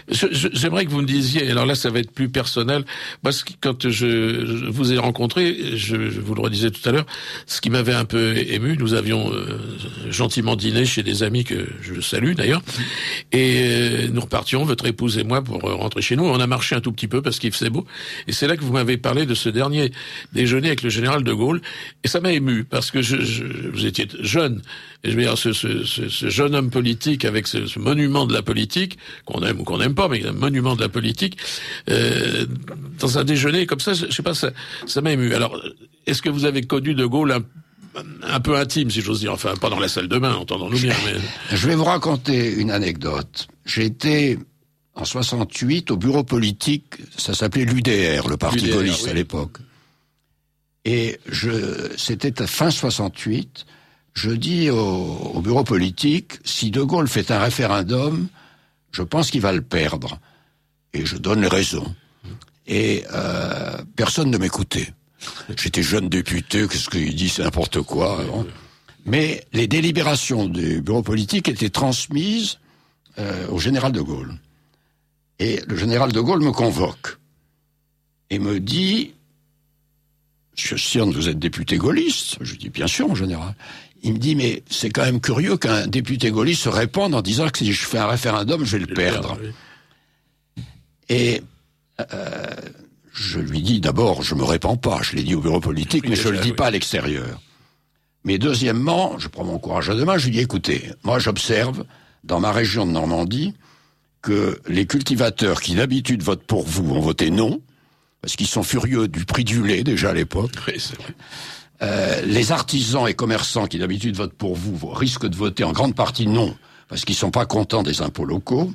Je, je, j'aimerais que vous me disiez, alors là ça va être plus personnel, moi ce qui, quand je, je vous ai rencontré, je, je vous le redisais tout à l'heure, ce qui m'avait un peu ému, nous avions euh, gentiment dîné chez des amis que je salue d'ailleurs, et euh, nous repartions, votre épouse et moi, pour rentrer chez nous. On a marché un tout petit peu parce qu'il faisait beau, et c'est là que vous m'avez parlé de ce dernier déjeuner avec le général de Gaulle, et ça m'a ému, parce que je, je, vous étiez jeune, et je veux dire, ce, ce, ce, ce jeune homme politique avec ce, ce monument de la politique, qu'on aime ou qu'on n'aime pas, mais un monument de la politique, euh, dans un déjeuner comme ça, je, je sais pas, ça, ça m'a ému. Alors, est-ce que vous avez connu de Gaulle un, un peu intime, si j'ose dire, enfin, pas dans la salle de bain, entendons-nous bien, mais... Je vais vous raconter une anecdote. J'étais en soixante-huit au bureau politique, ça s'appelait l'U D R, le parti gaulliste oui. à l'époque. Et je, c'était à fin soixante-huit, je dis au, au bureau politique, si De Gaulle fait un référendum, je pense qu'il va le perdre. Et je donne les raisons. Et euh, personne ne m'écoutait. J'étais jeune député, qu'est-ce qu'il dit, c'est n'importe quoi. Hein. Mais les délibérations du bureau politique étaient transmises euh, au général de Gaulle. Et le général de Gaulle me convoque et me dit, Monsieur Stirn, vous êtes député gaulliste? Je dis, bien sûr, mon général. Il me dit, mais c'est quand même curieux qu'un député gaulliste se réponde en disant que si je fais un référendum, je vais le perdre. Oui. Et euh, je lui dis, d'abord, je me répands pas, je l'ai dit au bureau politique, oui, mais je ne le dis oui. pas à l'extérieur. Mais deuxièmement, je prends mon courage à deux mains, je lui dis, écoutez, moi j'observe, dans ma région de Normandie, que les cultivateurs qui d'habitude votent pour vous ont voté non, parce qu'ils sont furieux du prix du lait, déjà à l'époque. Oui, c'est vrai. Euh, les artisans et commerçants qui d'habitude votent pour vous risquent de voter en grande partie non, parce qu'ils sont pas contents des impôts locaux.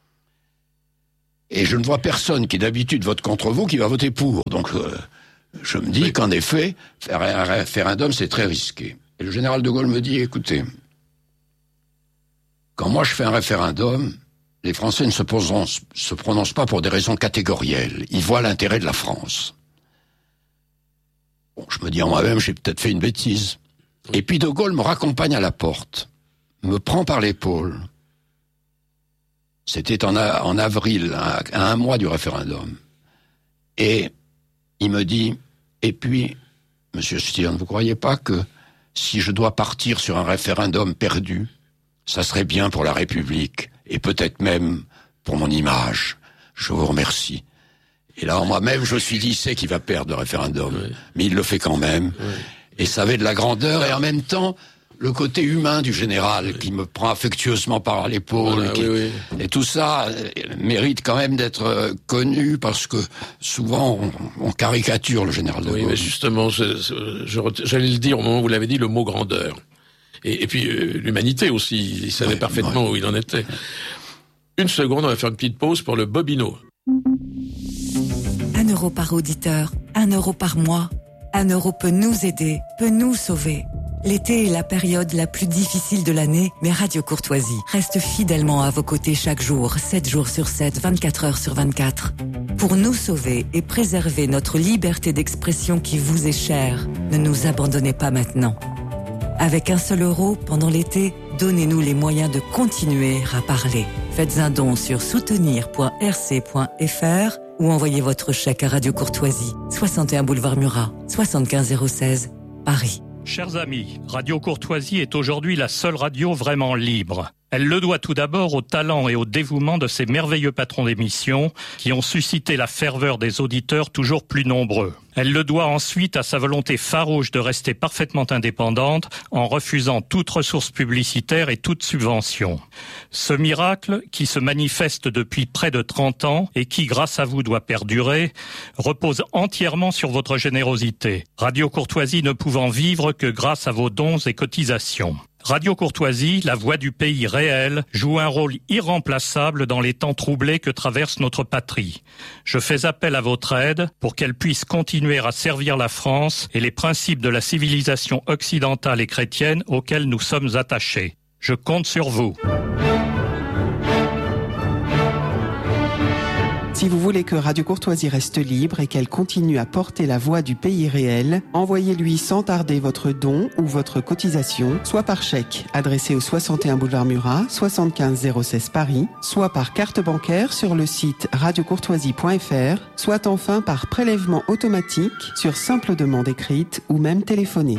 Et je ne vois personne qui d'habitude vote contre vous qui va voter pour. Donc euh, je me dis oui. qu'en effet, faire un référendum, c'est très risqué. Et le général de Gaulle me dit, écoutez, quand moi je fais un référendum, les Français ne se, poseront, se prononcent pas pour des raisons catégorielles. Ils voient l'intérêt de la France. Bon, je me dis en moi-même, j'ai peut-être fait une bêtise. Et puis De Gaulle me raccompagne à la porte, me prend par l'épaule. C'était en, a, en avril, à, à un mois du référendum. Et il me dit, et puis, Monsieur Stirn, vous croyez pas que si je dois partir sur un référendum perdu, ça serait bien pour la République, et peut-être même pour mon image. Je vous remercie. Et là, en moi-même, je me suis dit, c'est qu'il va perdre le référendum. Oui. Mais il le fait quand même. Oui. Et ça avait de la grandeur, et en même temps, le côté humain du général, oui. qui me prend affectueusement par l'épaule. Voilà, qui... oui, oui. Et tout ça euh, mérite quand même d'être euh, connu, parce que souvent, on, on caricature le général de Gaulle. Oui, mais justement, je, je, je, j'allais le dire au moment où vous l'avez dit, le mot grandeur. Et, et puis, euh, l'humanité aussi, il savait oui, parfaitement oui. où il en était. Une seconde, on va faire une petite pause pour le Bobino. Un euro par auditeur, un euro par mois. Un euro peut nous aider, peut nous sauver. L'été est la période la plus difficile de l'année, mais Radio Courtoisie reste fidèlement à vos côtés chaque jour, sept jours sur sept, vingt-quatre heures sur vingt-quatre. Pour nous sauver et préserver notre liberté d'expression qui vous est chère, ne nous abandonnez pas maintenant. Avec un seul euro, pendant l'été, donnez-nous les moyens de continuer à parler. Faites un don sur soutenir point r c point f r ou envoyez votre chèque à Radio Courtoisie, soixante et un boulevard Murat, soixante-quinze zéro seize, Paris. Chers amis, Radio Courtoisie est aujourd'hui la seule radio vraiment libre. Elle le doit tout d'abord au talent et au dévouement de ses merveilleux patrons d'émission qui ont suscité la ferveur des auditeurs toujours plus nombreux. Elle le doit ensuite à sa volonté farouche de rester parfaitement indépendante en refusant toute ressource publicitaire et toute subvention. Ce miracle, qui se manifeste depuis près de trente ans et qui, grâce à vous, doit perdurer, repose entièrement sur votre générosité. Radio Courtoisie ne pouvant vivre que grâce à vos dons et cotisations. Radio Courtoisie, la voix du pays réel, joue un rôle irremplaçable dans les temps troublés que traverse notre patrie. Je fais appel à votre aide pour qu'elle puisse continuer à servir la France et les principes de la civilisation occidentale et chrétienne auxquels nous sommes attachés. Je compte sur vous. Si vous voulez que Radio Courtoisie reste libre et qu'elle continue à porter la voix du pays réel, envoyez-lui sans tarder votre don ou votre cotisation, soit par chèque adressé au soixante et un boulevard Murat, soixante-quinze zéro seize Paris, soit par carte bancaire sur le site radio courtoisie point f r, soit enfin par prélèvement automatique sur simple demande écrite ou même téléphonée.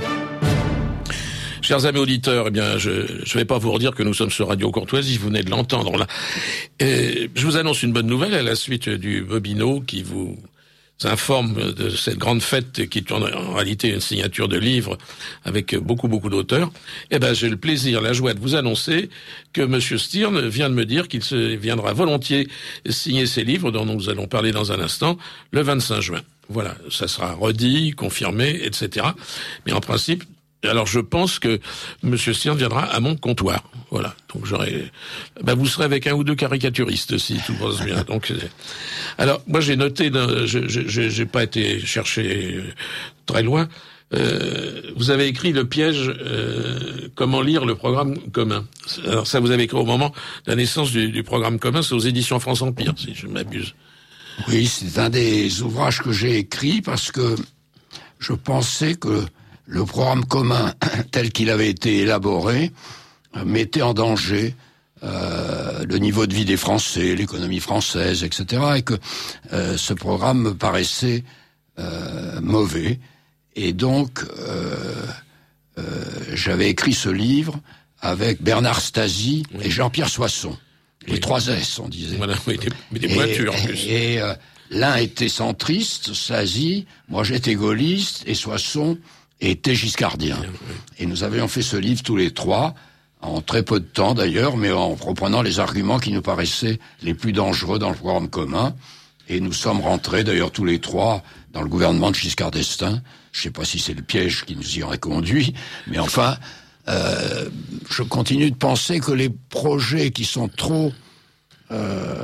Chers amis auditeurs, eh bien, je ne vais pas vous redire que nous sommes sur Radio Courtoisie, vous venez de l'entendre là. Et je vous annonce une bonne nouvelle à la suite du Bobino qui vous informe de cette grande fête qui est en réalité une signature de livre avec beaucoup, beaucoup d'auteurs. Eh ben, j'ai le plaisir, la joie de vous annoncer que Monsieur Stirn vient de me dire qu'il se viendra volontiers signer ses livres dont nous allons parler dans un instant, le vingt-cinq juin. Voilà, ça sera redit, confirmé, et cetera. Mais en principe, alors je pense que Monsieur Stirn viendra à mon comptoir. Voilà. Donc j'aurai, ben vous serez avec un ou deux caricaturistes si tout passe bien. Donc, alors moi j'ai noté, dans, je, je, j'ai pas été chercher très loin. Euh, vous avez écrit le piège, euh, comment lire le programme commun. Alors ça vous avez écrit au moment de la naissance du, du programme commun, c'est aux éditions France Empire, si je m'abuse. Oui, c'est un des ouvrages que j'ai écrit parce que je pensais que le programme commun, tel qu'il avait été élaboré, mettait en danger euh, le niveau de vie des Français, l'économie française, et cetera, et que euh, ce programme me paraissait euh, mauvais. Et donc, euh, euh, j'avais écrit ce livre avec Bernard Stasi oui. et Jean-Pierre Soisson. Les oui. trois S, on disait. Voilà, oui, des, des pointures en plus. Et, et euh, l'un était centriste, Stasi, moi j'étais gaulliste, et Soisson était giscardien. Et nous avions fait ce livre tous les trois, en très peu de temps d'ailleurs, mais en reprenant les arguments qui nous paraissaient les plus dangereux dans le programme commun. Et nous sommes rentrés d'ailleurs tous les trois dans le gouvernement de Giscard d'Estaing. Je ne sais pas si c'est le piège qui nous y aurait conduit, mais enfin, euh, je continue de penser que les projets qui sont trop... Euh,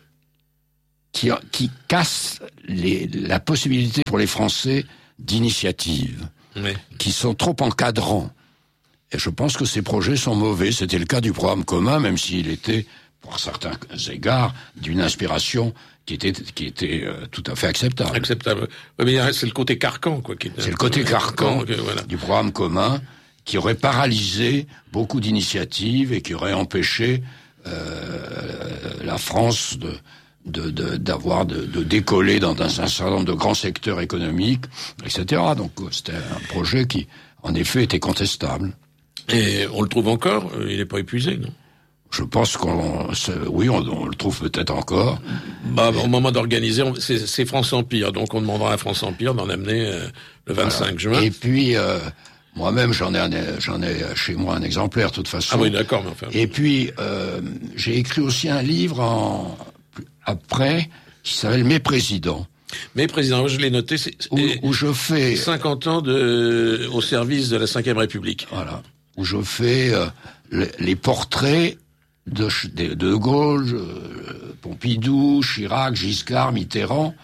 qui, qui cassent les, la possibilité pour les Français d'initiative, oui. qui sont trop encadrants. Et je pense que ces projets sont mauvais. C'était le cas du programme commun, même s'il était, pour certains égards, d'une inspiration qui était qui était euh, tout à fait acceptable. Acceptable. Oui, mais c'est le côté carcan, quoi. Qui c'est le côté carcan que, voilà. du programme commun qui aurait paralysé beaucoup d'initiatives et qui aurait empêché euh, la France de De, de, d'avoir, de, de décoller dans un, un certain nombre de grands secteurs économiques, et cetera. Donc c'était un projet qui, en effet, était contestable. Et on le trouve encore? Il n'est pas épuisé, non? Je pense qu'on, oui, on, on le trouve peut-être encore. Bah, mais... Au moment d'organiser, on, c'est, c'est France Empire, donc on demandera à France Empire d'en amener euh, le vingt-cinq juin. Et puis, euh, moi-même, j'en ai, un, j'en ai chez moi un exemplaire, de toute façon. Ah oui, d'accord. Mais enfin... Et puis, euh, j'ai écrit aussi un livre en... après, qui s'appelle Mes présidents. Mes présidents, je l'ai noté, c'est où, où je fais cinquante ans de, au service de la cinquième République. Voilà, où je fais euh, le, les portraits de de, de Gaulle, euh, Pompidou, Chirac, Giscard, Mitterrand,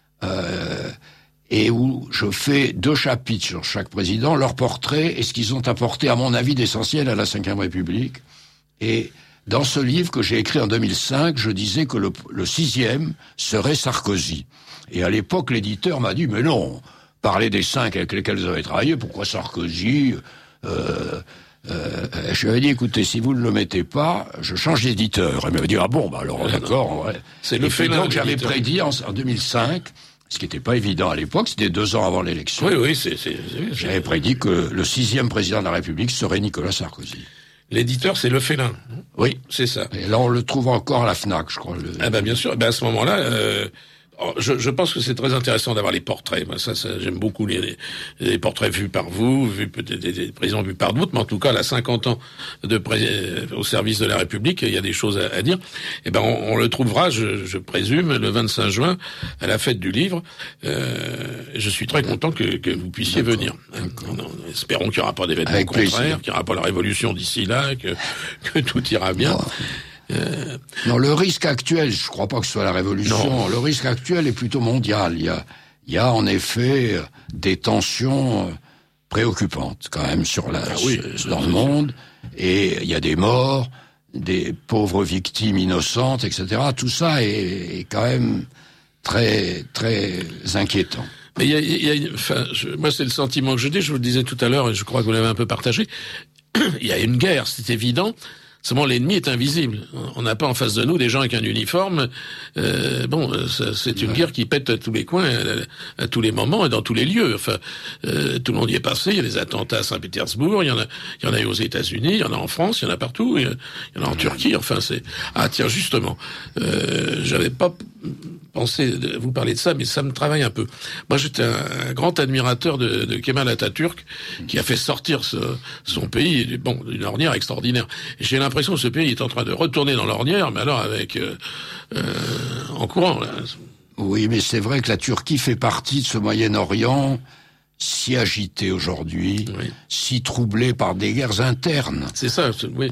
euh, et où je fais deux chapitres sur chaque président, leurs portraits et ce qu'ils ont apporté, à mon avis, d'essentiel à la cinquième République. Et dans ce livre que j'ai écrit en deux mille cinq, je disais que le, le sixième serait Sarkozy. Et à l'époque, l'éditeur m'a dit, mais non, parlez des cinq avec lesquels vous avez travaillé, pourquoi Sarkozy euh, euh, Je lui avais dit, écoutez, si vous ne le mettez pas, je change d'éditeur. Il m'avait dit, ah bon, bah alors ouais, d'accord. Ouais. C'est le fait donc j'avais prédit en, en deux mille cinq, ce qui n'était pas évident à l'époque, c'était deux ans avant l'élection. Oui, oui, c'est... c'est, c'est j'avais prédit que le sixième président de la République serait Nicolas Sarkozy. L'éditeur, c'est Le Félin. Oui, c'est ça. Et là, on le trouve encore à la FNAC, je crois. Le... Ah ben bien sûr. Ben à ce moment-là, euh, je, je pense que c'est très intéressant d'avoir les portraits. Ben, ça, ça, j'aime beaucoup les, les portraits vus par vous, vus peut-être des, des présidents vus par d'autres, mais en tout cas, à cinquante ans de pré... au service de la République, il y a des choses à, à dire. Et ben, on, on le trouvera, je, je présume, le vingt-cinq juin, à la fête du livre. Euh, je suis très content que, que vous puissiez D'accord. venir. Non, non, espérons qu'il n'y aura pas d'événements contraires, qu'il n'y aura pas la révolution d'ici là, que, que tout ira bien. Wow. Euh... Non, le risque actuel, je crois pas que ce soit la révolution. Non. Le risque actuel est plutôt mondial. Il y a, il y a en effet des tensions préoccupantes quand même sur la, ah oui, dans le monde, et il y a des morts, des pauvres victimes innocentes, et cetera. Tout ça est, est quand même très très inquiétant. Mais il y a, il y a enfin, je, moi c'est le sentiment que je dis, je vous le disais tout à l'heure et je crois que vous l'avez un peu partagé. Il y a une guerre, c'est évident. Seulement l'ennemi est invisible. On n'a pas en face de nous des gens avec un uniforme. Euh, bon, c'est une guerre qui pète à tous les coins, à, à tous les moments et dans tous les lieux. Enfin, euh, tout le monde y est passé. Il y a des attentats à Saint-Pétersbourg. Il y en a, il y en a eu aux États-Unis. Il y en a en France. Il y en a partout. Il y en a en Turquie. Enfin, c'est ah tiens justement, euh, j'avais pas pensé de vous parler de ça, mais ça me travaille un peu. Moi, j'étais un, un grand admirateur de, de Kemal Atatürk, qui a fait sortir ce, son pays, bon, d'une ornière extraordinaire. Et j'ai l'impression que ce pays est en train de retourner dans l'ornière, mais alors avec euh, euh, en courant. Là. Oui, mais c'est vrai que la Turquie fait partie de ce Moyen-Orient si agité aujourd'hui, oui. si troublé par des guerres internes. C'est ça, oui.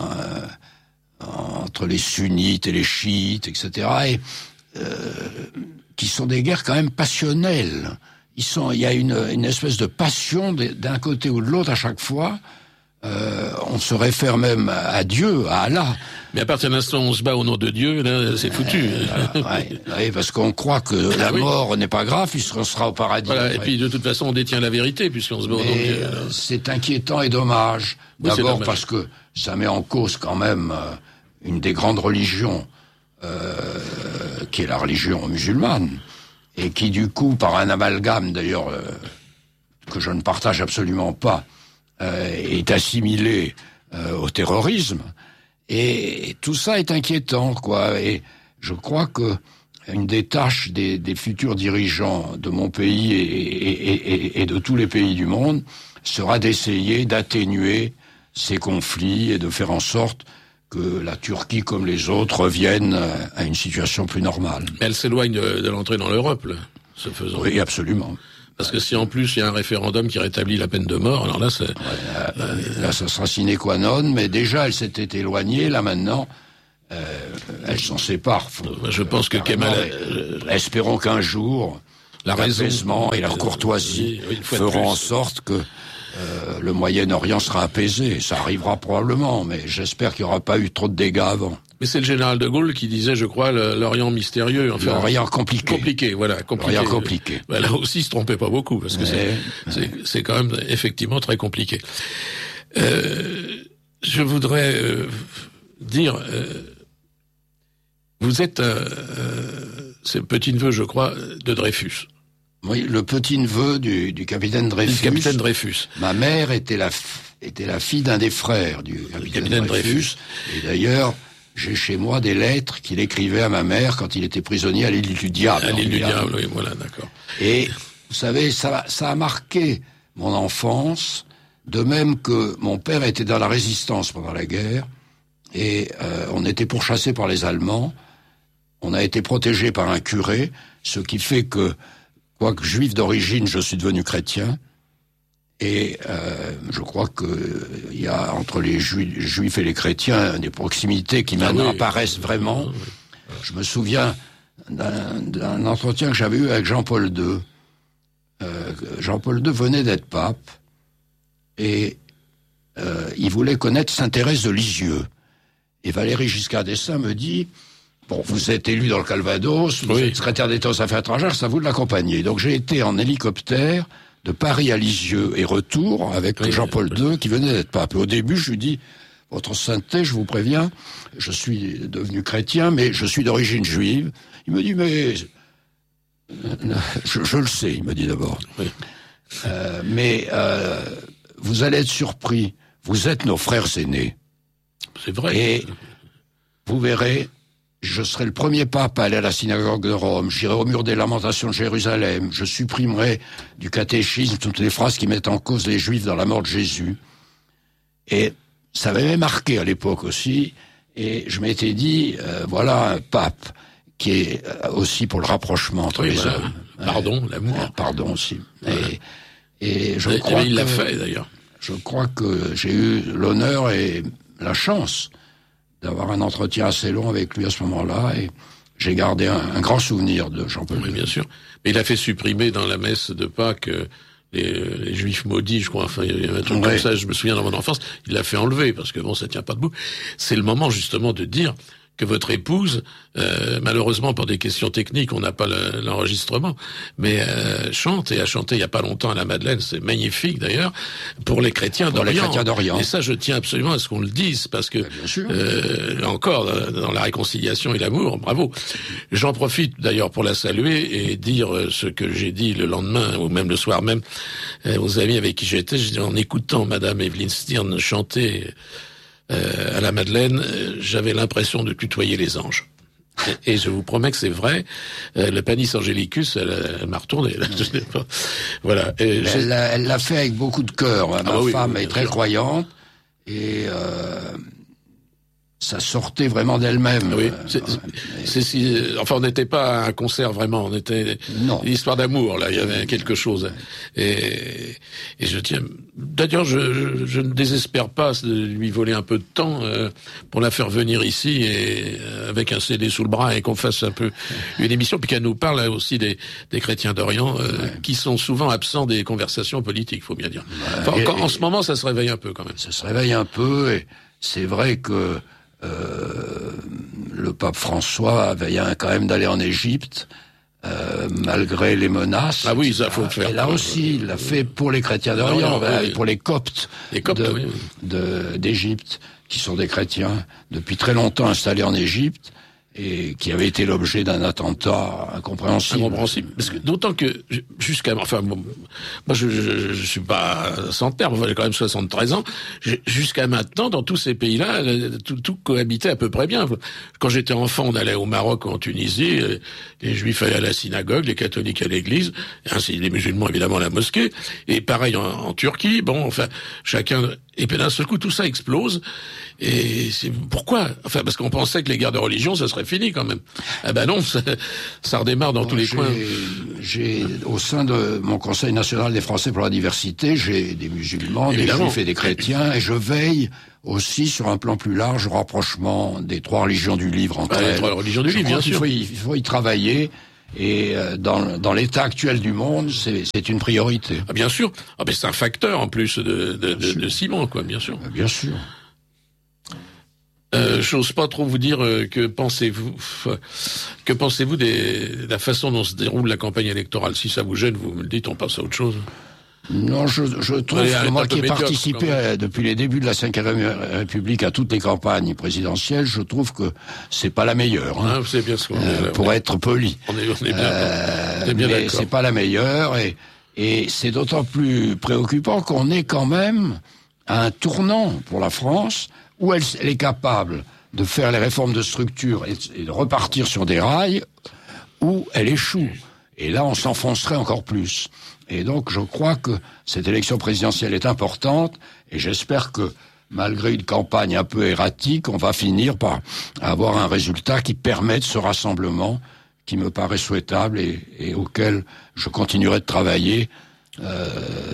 Euh, entre les sunnites et les chiites, et cetera. Et Euh, qui sont des guerres quand même passionnelles. Ils sont, il y a une, une espèce de passion d'un côté ou de l'autre à chaque fois. Euh, on se réfère même à Dieu, à Allah. Mais à partir de l'instant où on se bat au nom de Dieu, là, c'est foutu. Euh, voilà, ouais, ouais, parce qu'on croit que ah, la oui. mort n'est pas grave, puisqu'on sera au paradis. Voilà, ouais. Et puis de toute façon, on détient la vérité, puisqu'on se bat au nom de Dieu. C'est inquiétant et dommage. Oui, D'abord parce que ça met en cause quand même euh, une des grandes religions, Euh, qui est la religion musulmane, et qui du coup, par un amalgame d'ailleurs euh, que je ne partage absolument pas, euh, est assimilé euh, au terrorisme, et, et tout ça est inquiétant, quoi. Et je crois que une des tâches des, des futurs dirigeants de mon pays et, et, et, et de tous les pays du monde sera d'essayer d'atténuer ces conflits et de faire en sorte que la Turquie, comme les autres, revienne à une situation plus normale. Mais elle s'éloigne de, de l'entrée dans l'Europe, là, ce faisant. Oui, absolument. Parce que si en plus il y a un référendum qui rétablit la peine de mort, alors là, c'est... Ouais, là, euh, là, ça sera sine qua non, mais déjà, elle s'était éloignée, là, maintenant, euh, elle s'en sépare. Faut, je pense que Kemal... Euh, espérons qu'un jour, la raison et la courtoisie oui, oui, feront en sorte que Euh, le Moyen-Orient sera apaisé. Ça arrivera probablement, mais j'espère qu'il n'y aura pas eu trop de dégâts avant. Mais c'est le général de Gaulle qui disait, je crois, l'Orient mystérieux. Enfin, l'Orient compliqué. Compliqué, voilà. Compliqué. L'Orient compliqué. Ben, là aussi, il se trompait pas beaucoup, parce que mais, c'est mais... quand même effectivement très compliqué. Euh, je voudrais euh, dire, euh, vous êtes un, euh, c'est le petit-neveu, je crois, de Dreyfus. Oui, le petit-neveu du, du capitaine Dreyfus. Du capitaine Dreyfus. Ma mère était la, était la fille d'un des frères du capitaine, capitaine Dreyfus. Dreyfus. Et d'ailleurs, j'ai chez moi des lettres qu'il écrivait à ma mère quand il était prisonnier à l'île du Diable. À l'île du Diable, oui, voilà, d'accord. Et, vous savez, ça, ça a marqué mon enfance, de même que mon père était dans la résistance pendant la guerre, et euh, on était pourchassés par les Allemands, on a été protégés par un curé, ce qui fait que quoique juif d'origine, je suis devenu chrétien, et euh, je crois que il y a entre les juifs, juifs et les chrétiens des proximités qui maintenant ah oui. apparaissent vraiment. Ah oui. Je me souviens d'un entretien que j'avais eu avec Jean-Paul deux. Euh, Jean-Paul deux venait d'être pape, et euh, il voulait connaître Sainte-Thérèse de Lisieux. Et Valéry Giscard d'Estaing me dit... Bon, vous êtes élu dans le Calvados, vous oui. êtes secrétaire d'État aux Affaires étrangères, c'est à vous de l'accompagner. Donc j'ai été en hélicoptère de Paris à Lisieux et retour avec oui, Jean-Paul oui. deux qui venait d'être pape. Au début, je lui dis, votre sainteté, je vous préviens, je suis devenu chrétien, mais je suis d'origine juive. Il me dit, mais... Je, je le sais, il me dit d'abord. Oui. Euh, mais euh, vous allez être surpris, vous êtes nos frères aînés. C'est vrai. Et vous verrez... Je serai le premier pape à aller à la synagogue de Rome, j'irai au mur des lamentations de Jérusalem, je supprimerai du catéchisme toutes les phrases qui mettent en cause les Juifs dans la mort de Jésus. Et ça m'avait marqué à l'époque aussi, et je m'étais dit, euh, voilà un pape qui est aussi pour le rapprochement entre oui, les voilà. hommes. Pardon, l'amour. Euh, pardon aussi. Voilà. Et, et je et, crois et il l'a que, fait d'ailleurs. Je crois que j'ai eu l'honneur et la chance d'avoir un entretien assez long avec lui à ce moment-là, et j'ai gardé un, un grand souvenir de Jean-Paul. Oui, bien sûr. Mais il a fait supprimer dans la messe de Pâques les, les Juifs maudits, je crois. Enfin, il y avait un truc ouais. comme ça, je me souviens dans mon enfance. Il l'a fait enlever, parce que bon, ça tient pas debout. C'est le moment, justement, de dire que votre épouse, euh, malheureusement pour des questions techniques, on n'a pas le, l'enregistrement, mais euh, chante et a chanté il y a pas longtemps à la Madeleine, c'est magnifique d'ailleurs, pour les chrétiens pour d'Orient. Les chrétiens d'Orient. Et ça, je tiens absolument à ce qu'on le dise, parce que, euh, là encore, dans la réconciliation et l'amour, bravo. J'en profite d'ailleurs pour la saluer et dire ce que j'ai dit le lendemain, ou même le soir même, euh, aux amis avec qui j'étais, en écoutant Madame Evelyn Stirn chanter Euh, à la Madeleine, euh, j'avais l'impression de tutoyer les anges. Et, et je vous promets que c'est vrai. Euh, le Panis Angelicus, elle, elle m'a retourné. Là, je sais pas. Voilà. Et elle, l'a, elle l'a fait avec beaucoup de cœur. Ma ah, oui, femme oui, est très sûr. croyante et euh, ça sortait vraiment d'elle-même. Oui, c'est, c'est, c'est, c'est, enfin, on n'était pas à un concert vraiment, on était non. Une histoire d'amour, là, il y avait quelque chose. Et, et je tiens, d'ailleurs, je, je, je ne désespère pas de lui voler un peu de temps euh, pour la faire venir ici et euh, avec un C D sous le bras et qu'on fasse un peu une émission, puis qu'elle nous parle là, aussi des, des chrétiens d'Orient euh, ouais. qui sont souvent absents des conversations politiques, faut bien dire. Enfin, et, quand, en ce moment, ça se réveille un peu quand même. Ça se réveille un peu et c'est vrai que Euh, le pape François avait quand même d'aller en Égypte, euh, malgré les menaces. Ah oui, ça faut le faire. Et là aussi, il l'a fait pour les chrétiens d'Orient, ah, oui, oui. pour les Coptes, les Coptes de, oui. de, d'Égypte, qui sont des chrétiens depuis très longtemps installés en Égypte et qui avaient été l'objet d'un attentat incompréhensible. Incompréhensible. Parce que, d'autant que jusqu'à, enfin, bon, moi je, je, je suis pas centenaire, moi j'ai quand même soixante-treize ans. Jusqu'à maintenant, dans tous ces pays-là, tout, tout cohabitait à peu près bien. Quand j'étais enfant, on allait au Maroc ou en Tunisie, les Juifs allaient à la synagogue, les catholiques à l'église, ainsi les musulmans évidemment à la mosquée, et pareil en, en Turquie. Bon, enfin, chacun. Et puis d'un seul coup, tout ça explose. Et c'est pourquoi? Enfin, parce qu'on pensait que les guerres de religion, ça serait fini quand même. Ah ben non, ça, ça redémarre dans bon, tous les j'ai, coins. J'ai, au sein de mon Conseil national des Français pour la diversité, j'ai des musulmans, évidemment. Des juifs et des chrétiens, et je veille aussi sur un plan plus large au rapprochement des trois religions du livre entre ah, elles. Les trois religions du je livre, bien sûr. Il faut, y, il faut y travailler. Et dans, dans l'état actuel du monde, c'est, c'est une priorité. Ah, bien sûr. Ah, ben c'est un facteur en plus de, de, de, de ciment, quoi, bien sûr. Bien sûr. Euh, j'ose pas trop vous dire euh, que pensez-vous, que pensez-vous de la façon dont se déroule la campagne électorale. Si ça vous gêne, vous me le dites, on passe à autre chose. Non, je, je trouve Allez, que moi qui ai médiocre, participé à, depuis les débuts de la cinquième République à toutes les campagnes présidentielles, je trouve que c'est pas la meilleure. Hein, ah, c'est bien ce qu'on euh, pour est, être poli. On est, on est bien, euh, on est bien mais d'accord. C'est pas la meilleure et, et c'est d'autant plus préoccupant qu'on est quand même à un tournant pour la France où elle, elle est capable de faire les réformes de structure et, et de repartir sur des rails où elle échoue. Et là, on s'enfoncerait encore plus. Et donc, je crois que cette élection présidentielle est importante, et j'espère que, malgré une campagne un peu erratique, on va finir par avoir un résultat qui permette ce rassemblement qui me paraît souhaitable et, et auquel je continuerai de travailler euh,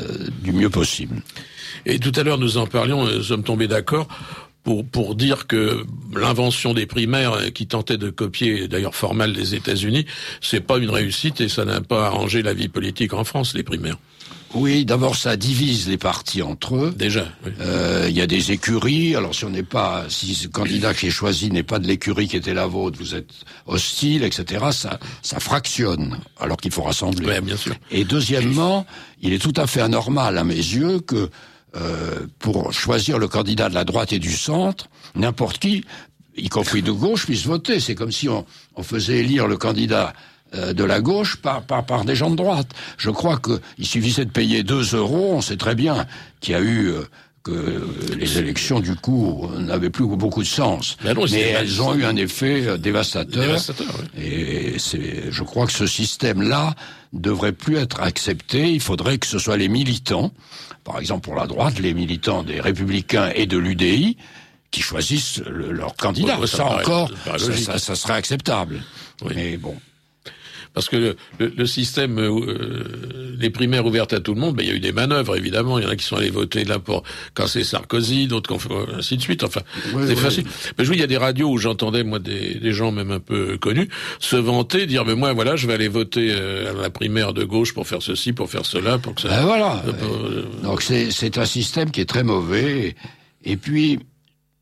du mieux possible. Et tout à l'heure, nous en parlions, nous sommes tombés d'accord pour pour dire que l'invention des primaires qui tentait de copier, d'ailleurs formelle, des États-Unis, c'est pas une réussite et ça n'a pas arrangé la vie politique en France, les primaires. Oui, d'abord ça divise les partis entre eux. Déjà. Il oui. euh, y a des écuries. Alors si on n'est pas, si ce candidat qui est choisi n'est pas de l'écurie qui était la vôtre, vous êtes hostile, et cetera. Ça, ça fractionne. Alors qu'il faut rassembler. Oui, bien sûr. Et deuxièmement, il est tout à fait anormal à mes yeux que euh, pour choisir le candidat de la droite et du centre, n'importe qui, y compris de gauche, puisse voter. C'est comme si on, on faisait élire le candidat de la gauche par, par, par des gens de droite. Je crois qu'il suffisait de payer deux euros, on sait très bien qu'il y a eu, euh, que les élections, du coup, n'avaient plus beaucoup de sens. Ben non, mais elles ont eu un effet euh, dévastateur. dévastateur oui. Et c'est, je crois que ce système-là devrait plus être accepté. Il faudrait que ce soit les militants, par exemple pour la droite, les militants des Républicains et de l'U D I, qui choisissent le, leur candidat. Ouais, ouais, ça, ça paraît, encore, ça, ça, ça, ça serait acceptable. Oui. Mais bon. Parce que le, le, le système, euh, les primaires ouvertes à tout le monde, ben, il y a eu des manœuvres, évidemment. Il y en a qui sont allés voter là pour casser Sarkozy, d'autres qui ont ainsi de suite. Enfin, oui, c'est oui. facile. Mais je vois, il y a des radios où j'entendais, moi, des, des gens même un peu connus, se vanter, dire, mais moi, voilà, je vais aller voter euh, à la primaire de gauche pour faire ceci, pour faire cela, pour que ça... Ben voilà. Euh, Donc c'est, c'est un système qui est très mauvais. Et puis,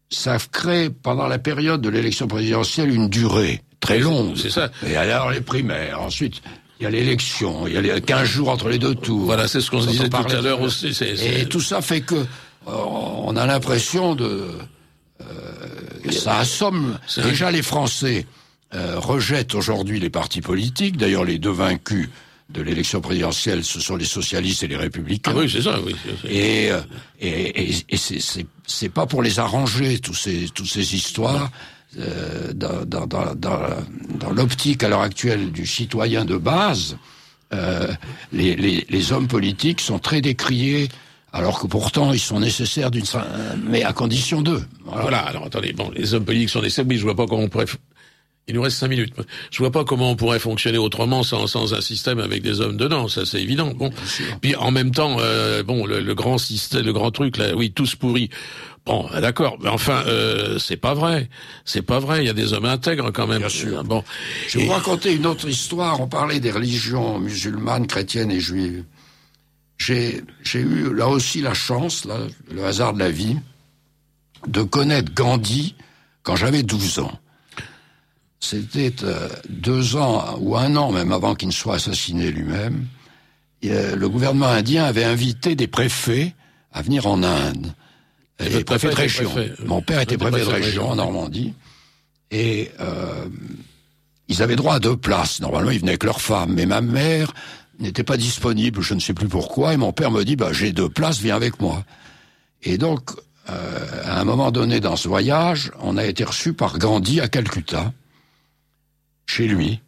ça crée, pendant la période de l'élection présidentielle, une durée très longue. C'est ça. Et alors les primaires, ensuite... Il y a l'élection, il y a les quinze jours entre les deux tours. Voilà, c'est ce qu'on se disait tout à l'heure aussi. C'est, c'est... Et tout ça fait que euh, on a l'impression de... Euh, ça assomme. C'est Déjà, les Français euh, rejettent aujourd'hui les partis politiques. D'ailleurs, les deux vaincus de l'élection présidentielle, ce sont les socialistes et les républicains. Ah oui, c'est ça, oui. C'est... Et, euh, et, et, et c'est, c'est, c'est pas pour les arranger, tous ces, toutes ces histoires... Euh, dans, dans, dans, dans, dans l'optique à l'heure actuelle du citoyen de base, euh, les, les, les hommes politiques sont très décriés, alors que pourtant ils sont nécessaires d'une, mais à condition d'eux. Voilà. voilà. Alors attendez, bon, les hommes politiques sont nécessaires, mais je vois pas comment on pourrait. Il nous reste cinq minutes. Je vois pas comment on pourrait fonctionner autrement sans, sans un système avec des hommes dedans. Ça, c'est évident. Bon. Puis en même temps, euh, bon, le, le grand système, le grand truc là, oui, tous pourris. Bon, d'accord, mais enfin, euh, c'est pas vrai. C'est pas vrai. Il y a des hommes intègres quand même. Bien sûr. Bon. Je vais et... vous raconter une autre histoire. On parlait des religions musulmanes, chrétiennes et juives. J'ai, j'ai eu là aussi la chance, là, le hasard de la vie, de connaître Gandhi quand j'avais douze ans. C'était euh, deux ans ou un an même avant qu'il ne soit assassiné lui-même. Et, euh, le gouvernement indien avait invité des préfets à venir en Inde. Et les préfets de région. Préfet. Mon père était préfet de région en Normandie. Et euh, ils avaient droit à deux places. Normalement, ils venaient avec leurs femmes. Mais ma mère n'était pas disponible, je ne sais plus pourquoi. Et mon père me dit, bah, j'ai deux places, viens avec moi. Et donc, euh, à un moment donné dans ce voyage, on a été reçu par Gandhi à Calcutta, chez lui.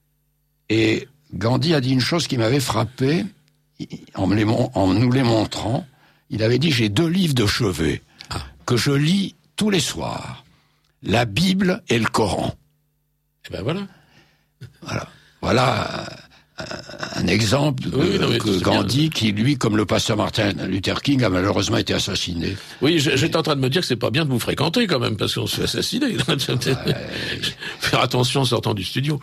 Et Gandhi a dit une chose qui m'avait frappé, en, me les, en nous les montrant. Il avait dit, j'ai deux livres de chevet ah. que je lis tous les soirs. La Bible et le Coran. Et ben voilà. Voilà. Voilà un, un exemple oui, de, non, que Gandhi, qui lui, comme le pasteur Martin Luther King, a malheureusement été assassiné. Oui, j'étais en train de me dire que c'est pas bien de vous fréquenter quand même, parce qu'on se fait assassiner. Ouais. Faire attention en sortant du studio.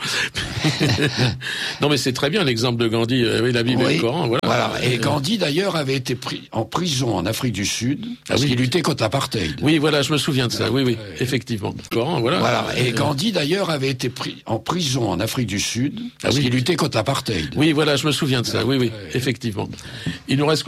Non, mais c'est très bien l'exemple de Gandhi, oui, la Bible oui, et le Coran, voilà. Voilà. Et Gandhi, d'ailleurs, avait été pris en prison en Afrique du Sud, parce ah, oui. qu'il luttait contre l'apartheid. Oui, voilà, je me souviens de ça, oui, oui, euh, effectivement. Le Coran, voilà. Voilà. Et Gandhi, d'ailleurs, avait été pris en prison en Afrique du Sud, parce ah, oui. qu'il luttait contre l'apartheid. Oui, voilà, je me souviens de ça, oui, oui, effectivement. Il nous reste